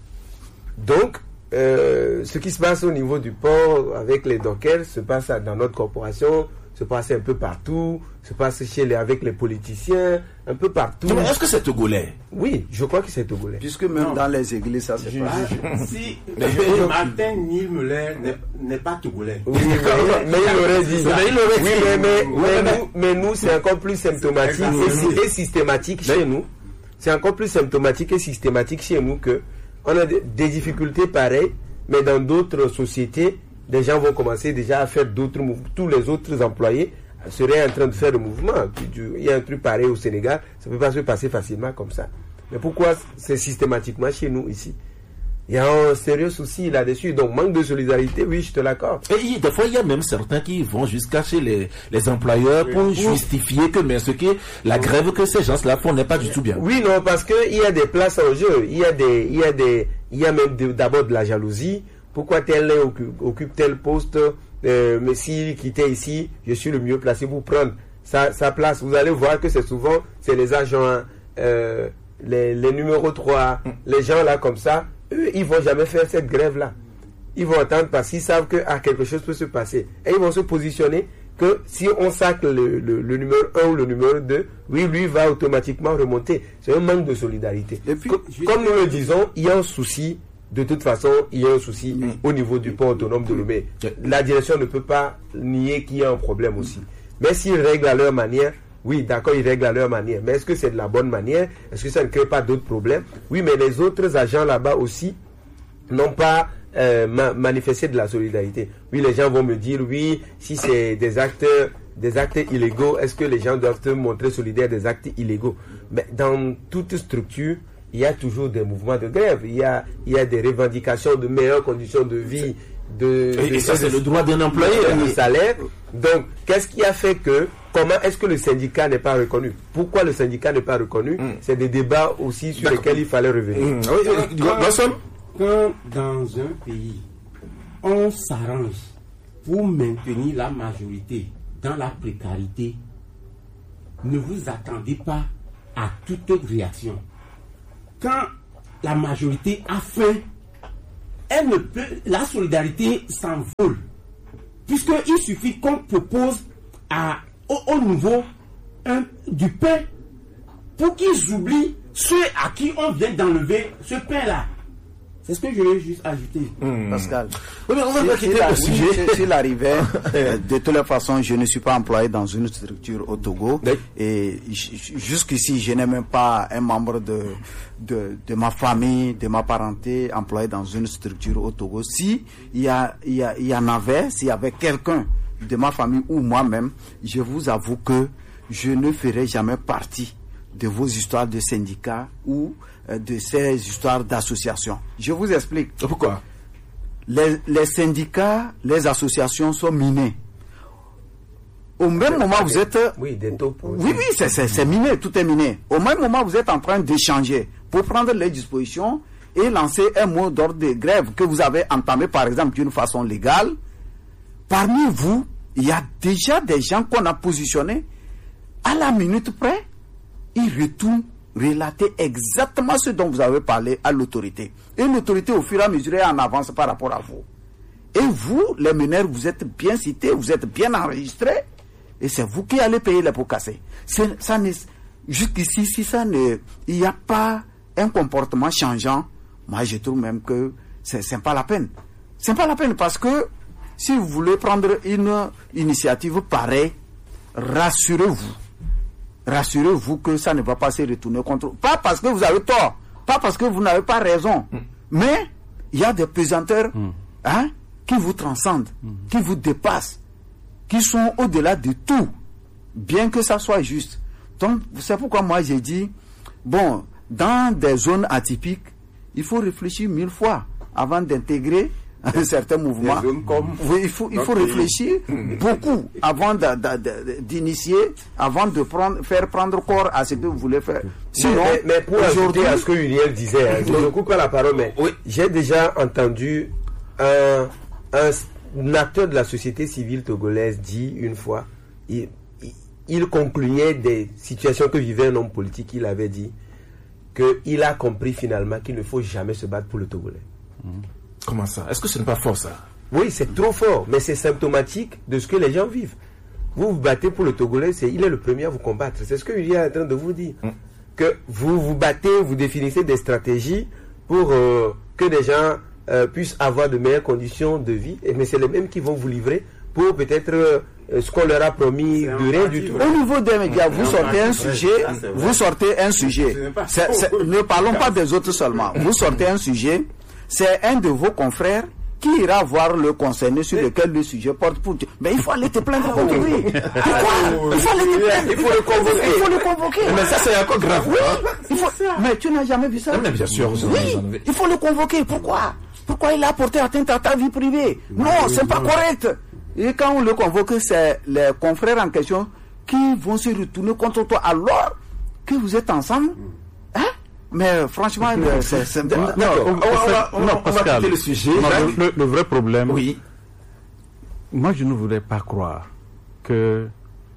Donc, euh, ce qui se passe au niveau du port avec les dockers se passe dans notre corporation, se passe un peu partout, se passe chez les, avec les politiciens, un peu partout. Mais est-ce que c'est togolais? Oui, je crois que c'est togolais. Puisque même non. dans les églises, ça se passe. Si Martin Niemöller n'est pas togolais. Oui, mais, mais il aurait dit ça. Mais, il aurait oui, dit. Mais, mais, oui, mais, mais, nous, mais nous, c'est encore plus symptomatique et, et systématique mais, chez nous. C'est encore plus symptomatique et systématique chez nous que on a des, des difficultés pareilles, mais dans d'autres sociétés, des gens vont commencer déjà à faire d'autres mouvements. Tous les autres employés seraient en train de faire le mouvement. Il y a un truc pareil au Sénégal, ça ne peut pas se passer facilement comme ça. Mais pourquoi c'est systématiquement chez nous ici? Il y a un sérieux souci là-dessus. Donc, manque de solidarité, oui, je te l'accorde. Et des fois, il y a même certains qui vont jusqu'à chez les, les employeurs pour oui. justifier que mais ce qui la grève que ces gens-là font n'est pas du tout bien. Oui, non, parce qu'il y a des places en jeu. Il y a des, il y a des, il y a même de, d'abord de la jalousie. Pourquoi tel occupe, occupe tel poste, euh, mais s'il quittait ici, je suis le mieux placé pour prendre sa, sa place. Vous allez voir que c'est souvent, c'est les agents, euh, les, les numéros trois, mm. les gens là comme ça, eux, ils vont jamais faire cette grève-là. Ils vont attendre parce qu'ils savent que ah, quelque chose peut se passer. Et ils vont se positionner que si on sacle le, le, le numéro un ou le numéro deux, oui, lui va automatiquement remonter. C'est un manque de solidarité. Et puis, Co- comme nous le disons, il y a un souci. De toute façon, il y a un souci mmh. au niveau du port autonome de Lomé. La direction ne peut pas nier qu'il y a un problème aussi. Mais s'ils règlent à leur manière, oui, d'accord, ils règlent à leur manière. Mais est-ce que c'est de la bonne manière? Est-ce que ça ne crée pas d'autres problèmes? Oui, mais les autres agents là-bas aussi n'ont pas euh, ma- manifesté de la solidarité. Oui, les gens vont me dire, oui, si c'est des actes, des actes illégaux, est-ce que les gens doivent se montrer solidaires des actes illégaux? Mais dans toute structure, il y a toujours des mouvements de grève, il y a, il y a des revendications de meilleures conditions de vie, de, et, de, et ça de, c'est le droit d'un employé, de salaire. Donc, qu'est-ce qui a fait que, comment est-ce que le syndicat n'est pas reconnu? Pourquoi le syndicat n'est pas reconnu? mm. C'est des débats aussi sur D'accord. lesquels il fallait revenir. Mm. Oui, quand, quand dans un pays, on s'arrange pour maintenir la majorité dans la précarité, ne vous attendez pas à toute réaction. Quand la majorité a faim, elle ne peut, la solidarité s'envole. Puisqu'il suffit qu'on propose à, au, au niveau un, du pain pour qu'ils oublient ceux à qui on vient d'enlever ce pain-là. C'est ce que je veux juste ajouter. Mmh. Pascal, oui, mais on va pas quitter le sujet. S'il arrivait, euh, de toute façon, je ne suis pas employé dans une structure au Togo. Oui. Et jusqu'ici, je n'ai même pas un membre de, de, de ma famille, de ma parenté employé dans une structure au Togo. Si il y, a, il y, a, il y en avait, s'il y avait quelqu'un de ma famille ou moi-même, je vous avoue que je ne ferai jamais partie de vos histoires de syndicats ou de ces histoires d'associations. Je vous explique. Pourquoi? Les, les syndicats, les associations sont minées. Au même moment, vous êtes... Oui, des taux. Oui, oui, c'est, c'est, c'est miné, tout est miné. Au même moment, vous êtes en train d'échanger pour prendre les dispositions et lancer un mot d'ordre de grève que vous avez entamé, par exemple, d'une façon légale. Parmi vous, il y a déjà des gens qu'on a positionnés à la minute près. Ils retournent relater exactement ce dont vous avez parlé à l'autorité. Et l'autorité, au fur et à mesure, est en avance par rapport à vous. Et vous, les meneurs, vous êtes bien cités, vous êtes bien enregistrés, et c'est vous qui allez payer les pots cassés. C'est, ça ne, jusqu'ici, si ça ne, il n'y a pas un comportement changeant, moi je trouve même que c'est, c'est pas la peine. C'est pas la peine parce que si vous voulez prendre une initiative pareille, rassurez-vous. Rassurez-vous que ça ne va pas se retourner contre vous. Pas parce que vous avez tort, pas parce que vous n'avez pas raison, mm. mais il y a des pesanteurs mm. hein, qui vous transcendent, mm. qui vous dépassent, qui sont au-delà de tout, bien que ça soit juste. Donc, c'est pourquoi moi j'ai dit, bon, dans des zones atypiques, il faut réfléchir mille fois avant d'intégrer un certain mouvement. Oui, il faut, il faut réfléchir beaucoup avant de, de, de, d'initier, avant de prendre, faire prendre corps à ce que vous voulez faire. Sinon, mais, mais pour ajouter à ce que Uriel disait, hein, je ne coupe pas la parole, mais oui, j'ai déjà entendu un, un acteur de la société civile togolaise dire une fois, il, il, il concluait des situations que vivait un homme politique, il avait dit qu'il a compris finalement qu'il ne faut jamais se battre pour le Togolais. Mmh. Comment ça? Est-ce que ce n'est pas fort, ça? Oui, c'est trop fort, mais c'est symptomatique de ce que les gens vivent. Vous vous battez pour le Togolais, c'est, il est le premier à vous combattre. C'est ce que Uri est en train de vous dire. Mm. Que vous vous battez, vous définissez des stratégies pour euh, que les gens euh, puissent avoir de meilleures conditions de vie, et, mais c'est les mêmes qui vont vous livrer pour peut-être euh, ce qu'on leur a promis de rien du tout. Au niveau des médias, vous sortez un sujet, vous sortez un sujet. C'est, c'est, ne parlons pas des autres seulement. Vous sortez un sujet. C'est un de vos confrères qui ira voir le concerné sur lequel le sujet porte pour Dieu. Mais il faut aller te plaindre contre lui. Pourquoi? Il faut aller te plaindre. Il faut le convoquer. Il faut le convoquer. Mais ça, c'est encore grave. Oui. Il faut... Mais tu n'as jamais vu ça? Mais bien sûr. Oui. Il faut le convoquer. Pourquoi? Pourquoi il a porté atteinte à ta vie privée? Non, c'est pas correct. Et quand on le convoque, c'est les confrères en question qui vont se retourner contre toi alors que vous êtes ensemble. Hein? Mais franchement, c'est, c'est... Non, on, on, on, va, on, non, on va quitter le sujet. Non, le, le vrai problème, oui. Moi, je ne voudrais pas croire que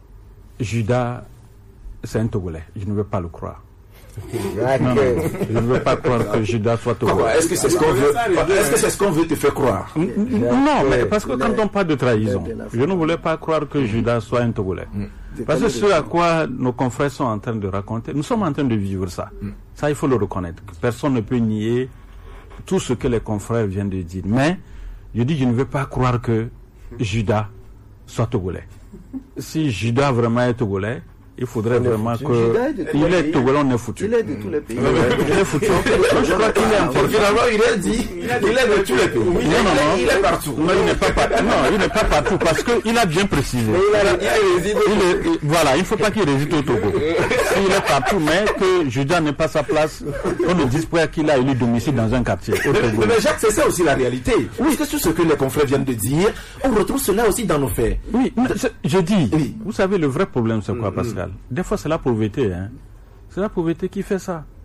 Judas, c'est un Togolais. Je ne veux pas le croire. Non, non, je ne veux pas croire que Judas soit Togolais. Est-ce que c'est ce qu'on veut, est-ce que c'est ce qu'on veut te faire croire? Non, mais parce que quand on parle de trahison, je ne voulais pas croire que Judas soit un Togolais. Parce que ce à quoi nos confrères sont en train de raconter, nous sommes en train de vivre ça. Ça, il faut le reconnaître. Personne ne peut nier tout ce que les confrères viennent de dire. Mais, je dis, je ne veux pas croire que Judas soit Togolais. Si Judas vraiment est Togolais, il faudrait vraiment que... Il est Togolais, on est foutu. Il est de tous les pays. Il est foutu. Je crois qu'il est important. Finalement, il a dit, il est de tous les pays. Non, non, non. Il est partout. Non, il n'est pas partout. Non, il n'est pas partout parce qu'il a bien précisé. Il est, voilà, il ne faut pas qu'il réside au Togo. S'il est partout, mais que Judas n'ait pas sa place, on ne dise pas qu'il a élu domicile dans un quartier. Mais, mais Jacques, c'est ça aussi la réalité. Oui. Parce que sur ce que les confrères viennent de dire, on retrouve cela aussi dans nos faits. Oui, je dis, oui. Vous savez, le vrai problème, c'est quoi, Pascal? Des fois, c'est la pauvreté. Hein. C'est la pauvreté qui fait ça.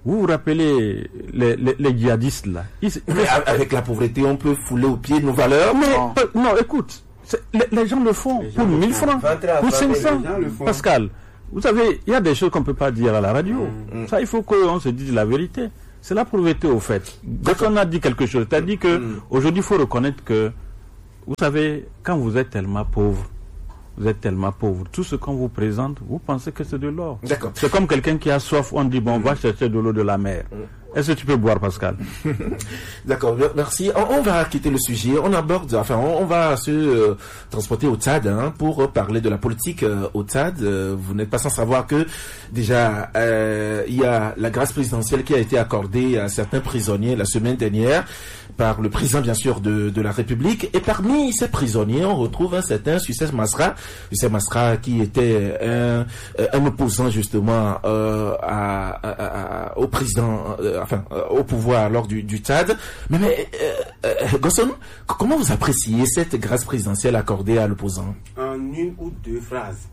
Vous vous rappelez les, les, les djihadistes là ils, Mais avec la pauvreté, on peut fouler au pied nos valeurs. Mais, non, euh, non écoute, les, les gens le font les pour mille francs, pour cinq cents. Pascal, vous savez, il y a des choses qu'on ne peut pas dire à la radio. Mmh. Ça, il faut qu'on se dise la vérité. C'est la pauvreté au fait. Quand on a dit quelque chose, tu as dit que mmh. aujourd'hui, il faut reconnaître que, vous savez, quand vous êtes tellement pauvre, vous êtes tellement pauvre, tout ce qu'on vous présente, vous pensez que c'est de l'or. D'accord. C'est comme quelqu'un qui a soif, on dit, bon, on va chercher de l'eau de la mer. Est-ce que tu peux boire, Pascal? D'accord, merci. On, on va quitter le sujet. On aborde, enfin, on, on va se euh, transporter au Tchad hein, pour euh, parler de la politique euh, au Tchad. Euh, vous n'êtes pas sans savoir que déjà euh, il y a la grâce présidentielle qui a été accordée à certains prisonniers la semaine dernière par le président, bien sûr, de, de la République. Et parmi ces prisonniers, on retrouve un certain Sucès Masra. Sucès Masra qui était un, un opposant, justement, euh, à, à, à, au président, euh, enfin, euh, au pouvoir lors du, du Tchad. Mais, mais euh, euh, Gosson, comment vous appréciez cette grâce présidentielle accordée à l'opposant? En une ou deux phrases.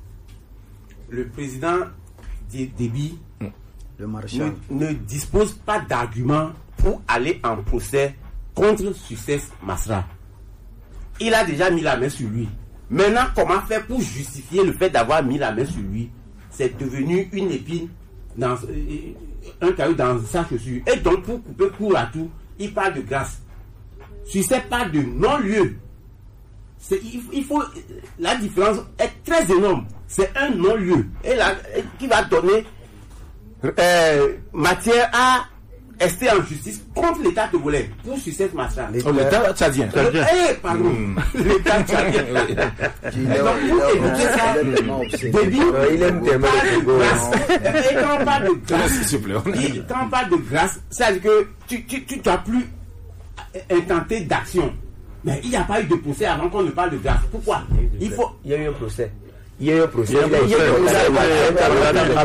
Le président Déby le maréchal ne, ne dispose pas d'arguments pour aller en procès contre Sucès Masra. Il a déjà mis la main sur lui. Maintenant, comment faire pour justifier le fait d'avoir mis la main sur lui? C'est devenu une épine dans euh, un caillou dans sa chaussure. Et donc, pour couper court à tout, il parle de grâce. Sucès parle de non-lieu. C'est, il, il faut, la différence est très énorme. C'est un non-lieu. Et là, qui va donner euh, matière à rester en justice contre l'État togolais pour Sucès Masra. Oh, l'État tchadien. Eh, pardon. Mm. L'État tchadien. Donc, pour évoquer ça, Déby, il aime tellement le Togo. Et quand on parle de grâce, quand on parle de grâce, c'est-à-dire que tu, tu, tu n'as plus intenté d'action. Mais il n'y a pas eu de procès avant qu'on ne parle de grâce. Pourquoi? Il faut. Il y a eu un procès. Il y a eu un procès. Il y a eu un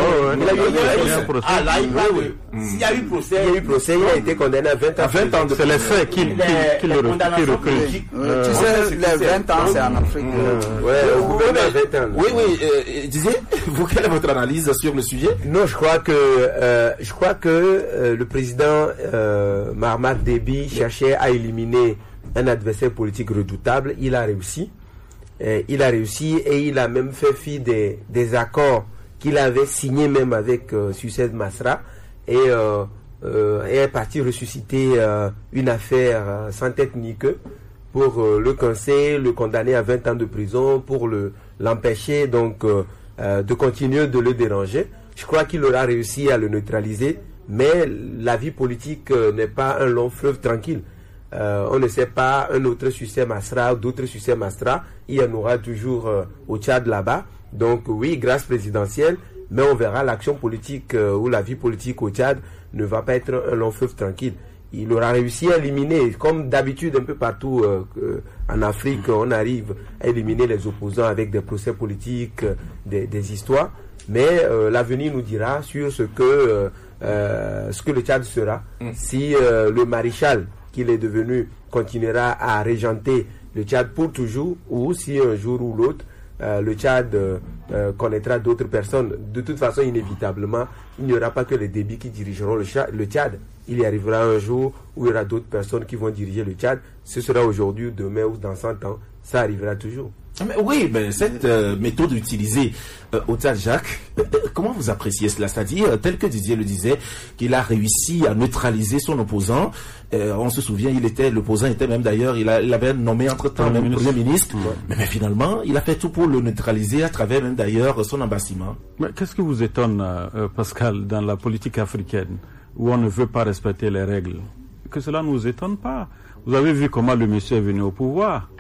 procès. Ah là, il parle de. S'il y a eu procès. Il y a eu procès, il a été condamné à vingt ans. À vingt ans, c'est les faits qui le recueillent. Tu sais, les vingt ans, c'est en Afrique. Ouais, au gouvernement à vingt ans. Oui, oui. Disiez, vous, quelle est votre analyse sur le sujet? Non, je crois que je crois que le président Mahamat Déby cherchait à éliminer un adversaire politique redoutable. Il a réussi. Euh, il a réussi et il a même fait fi des, des accords qu'il avait signés même avec euh, Sucès Masra et euh, euh, est parti ressusciter euh, une affaire euh, sans tête ni queue pour euh, le cancer, le condamner à vingt ans de prison, pour le l'empêcher donc euh, euh, de continuer de le déranger. Je crois qu'il aura réussi à le neutraliser, mais la vie politique euh, n'est pas un long fleuve tranquille. Euh, on ne sait pas un autre Sucès Masra ou d'autres Sucès Masra, il y en aura toujours euh, au Tchad là-bas. Donc oui, grâce présidentielle, mais on verra l'action politique euh, ou la vie politique au Tchad ne va pas être un long fleuve tranquille. Il aura réussi à éliminer, comme d'habitude un peu partout euh, euh, en Afrique, on arrive à éliminer les opposants avec des procès politiques, euh, des, des histoires. Mais euh, l'avenir nous dira sur ce que, euh, euh, ce que le Tchad sera, mm. si euh, le maréchal qu'il est devenu continuera à régenter le Tchad pour toujours, ou si un jour ou l'autre euh, le Tchad euh, euh, connaîtra d'autres personnes. De toute façon, inévitablement, il n'y aura pas que les Déby qui dirigeront le, le Tchad. Il y arrivera un jour où il y aura d'autres personnes qui vont diriger le Tchad. Ce sera aujourd'hui, demain ou dans cent ans. Ça arrivera toujours. Mais oui, mais cette euh, méthode utilisée euh, au Tchad, Jacques, euh, comment vous appréciez cela? C'est-à-dire, euh, tel que Didier le disait, qu'il a réussi à neutraliser son opposant. Euh, on se souvient, il était, l'opposant était même d'ailleurs, il, a, il avait nommé entre-temps même Premier ministre. Ouais. Mais, mais finalement, il a fait tout pour le neutraliser à travers même d'ailleurs son embassement. Mais qu'est-ce qui vous étonne, euh, Pascal, dans la politique africaine, où on ne veut pas respecter les règles? Que cela ne vous étonne pas. Vous avez vu comment le monsieur est venu au pouvoir.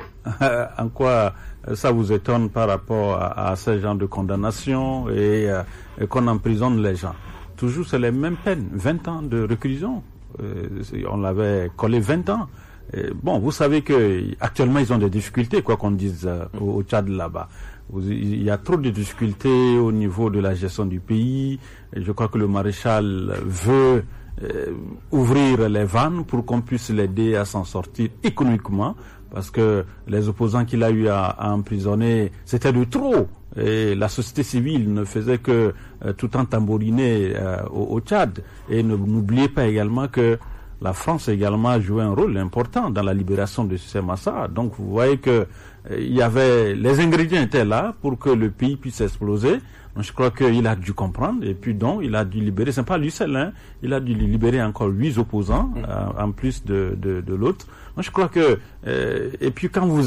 En quoi ça vous étonne par rapport à, à ce genre de condamnation et, euh, et qu'on emprisonne les gens? Toujours c'est les mêmes peines, vingt ans de réclusion. Euh, on l'avait collé vingt ans. Et bon, vous savez que actuellement ils ont des difficultés, quoi qu'on dise euh, au, au Tchad là-bas. Il y a trop de difficultés au niveau de la gestion du pays. Et je crois que le maréchal veut euh, ouvrir les vannes pour qu'on puisse l'aider à s'en sortir économiquement. Parce que les opposants qu'il a eu à, à emprisonner, c'était de trop Et la société civile ne faisait que euh, tout en tambouriner euh, au, au Tchad. Et ne, n'oubliez pas également que la France également a joué un rôle important dans la libération de ces massacres. Donc vous voyez que euh, il y avait, les ingrédients étaient là pour que le pays puisse exploser. Donc je crois qu'il a dû comprendre et puis donc il a dû libérer, c'est pas lui seul, hein, il a dû libérer encore huit opposants euh, en plus de, de, de l'autre. Donc je crois que euh, et puis quand vous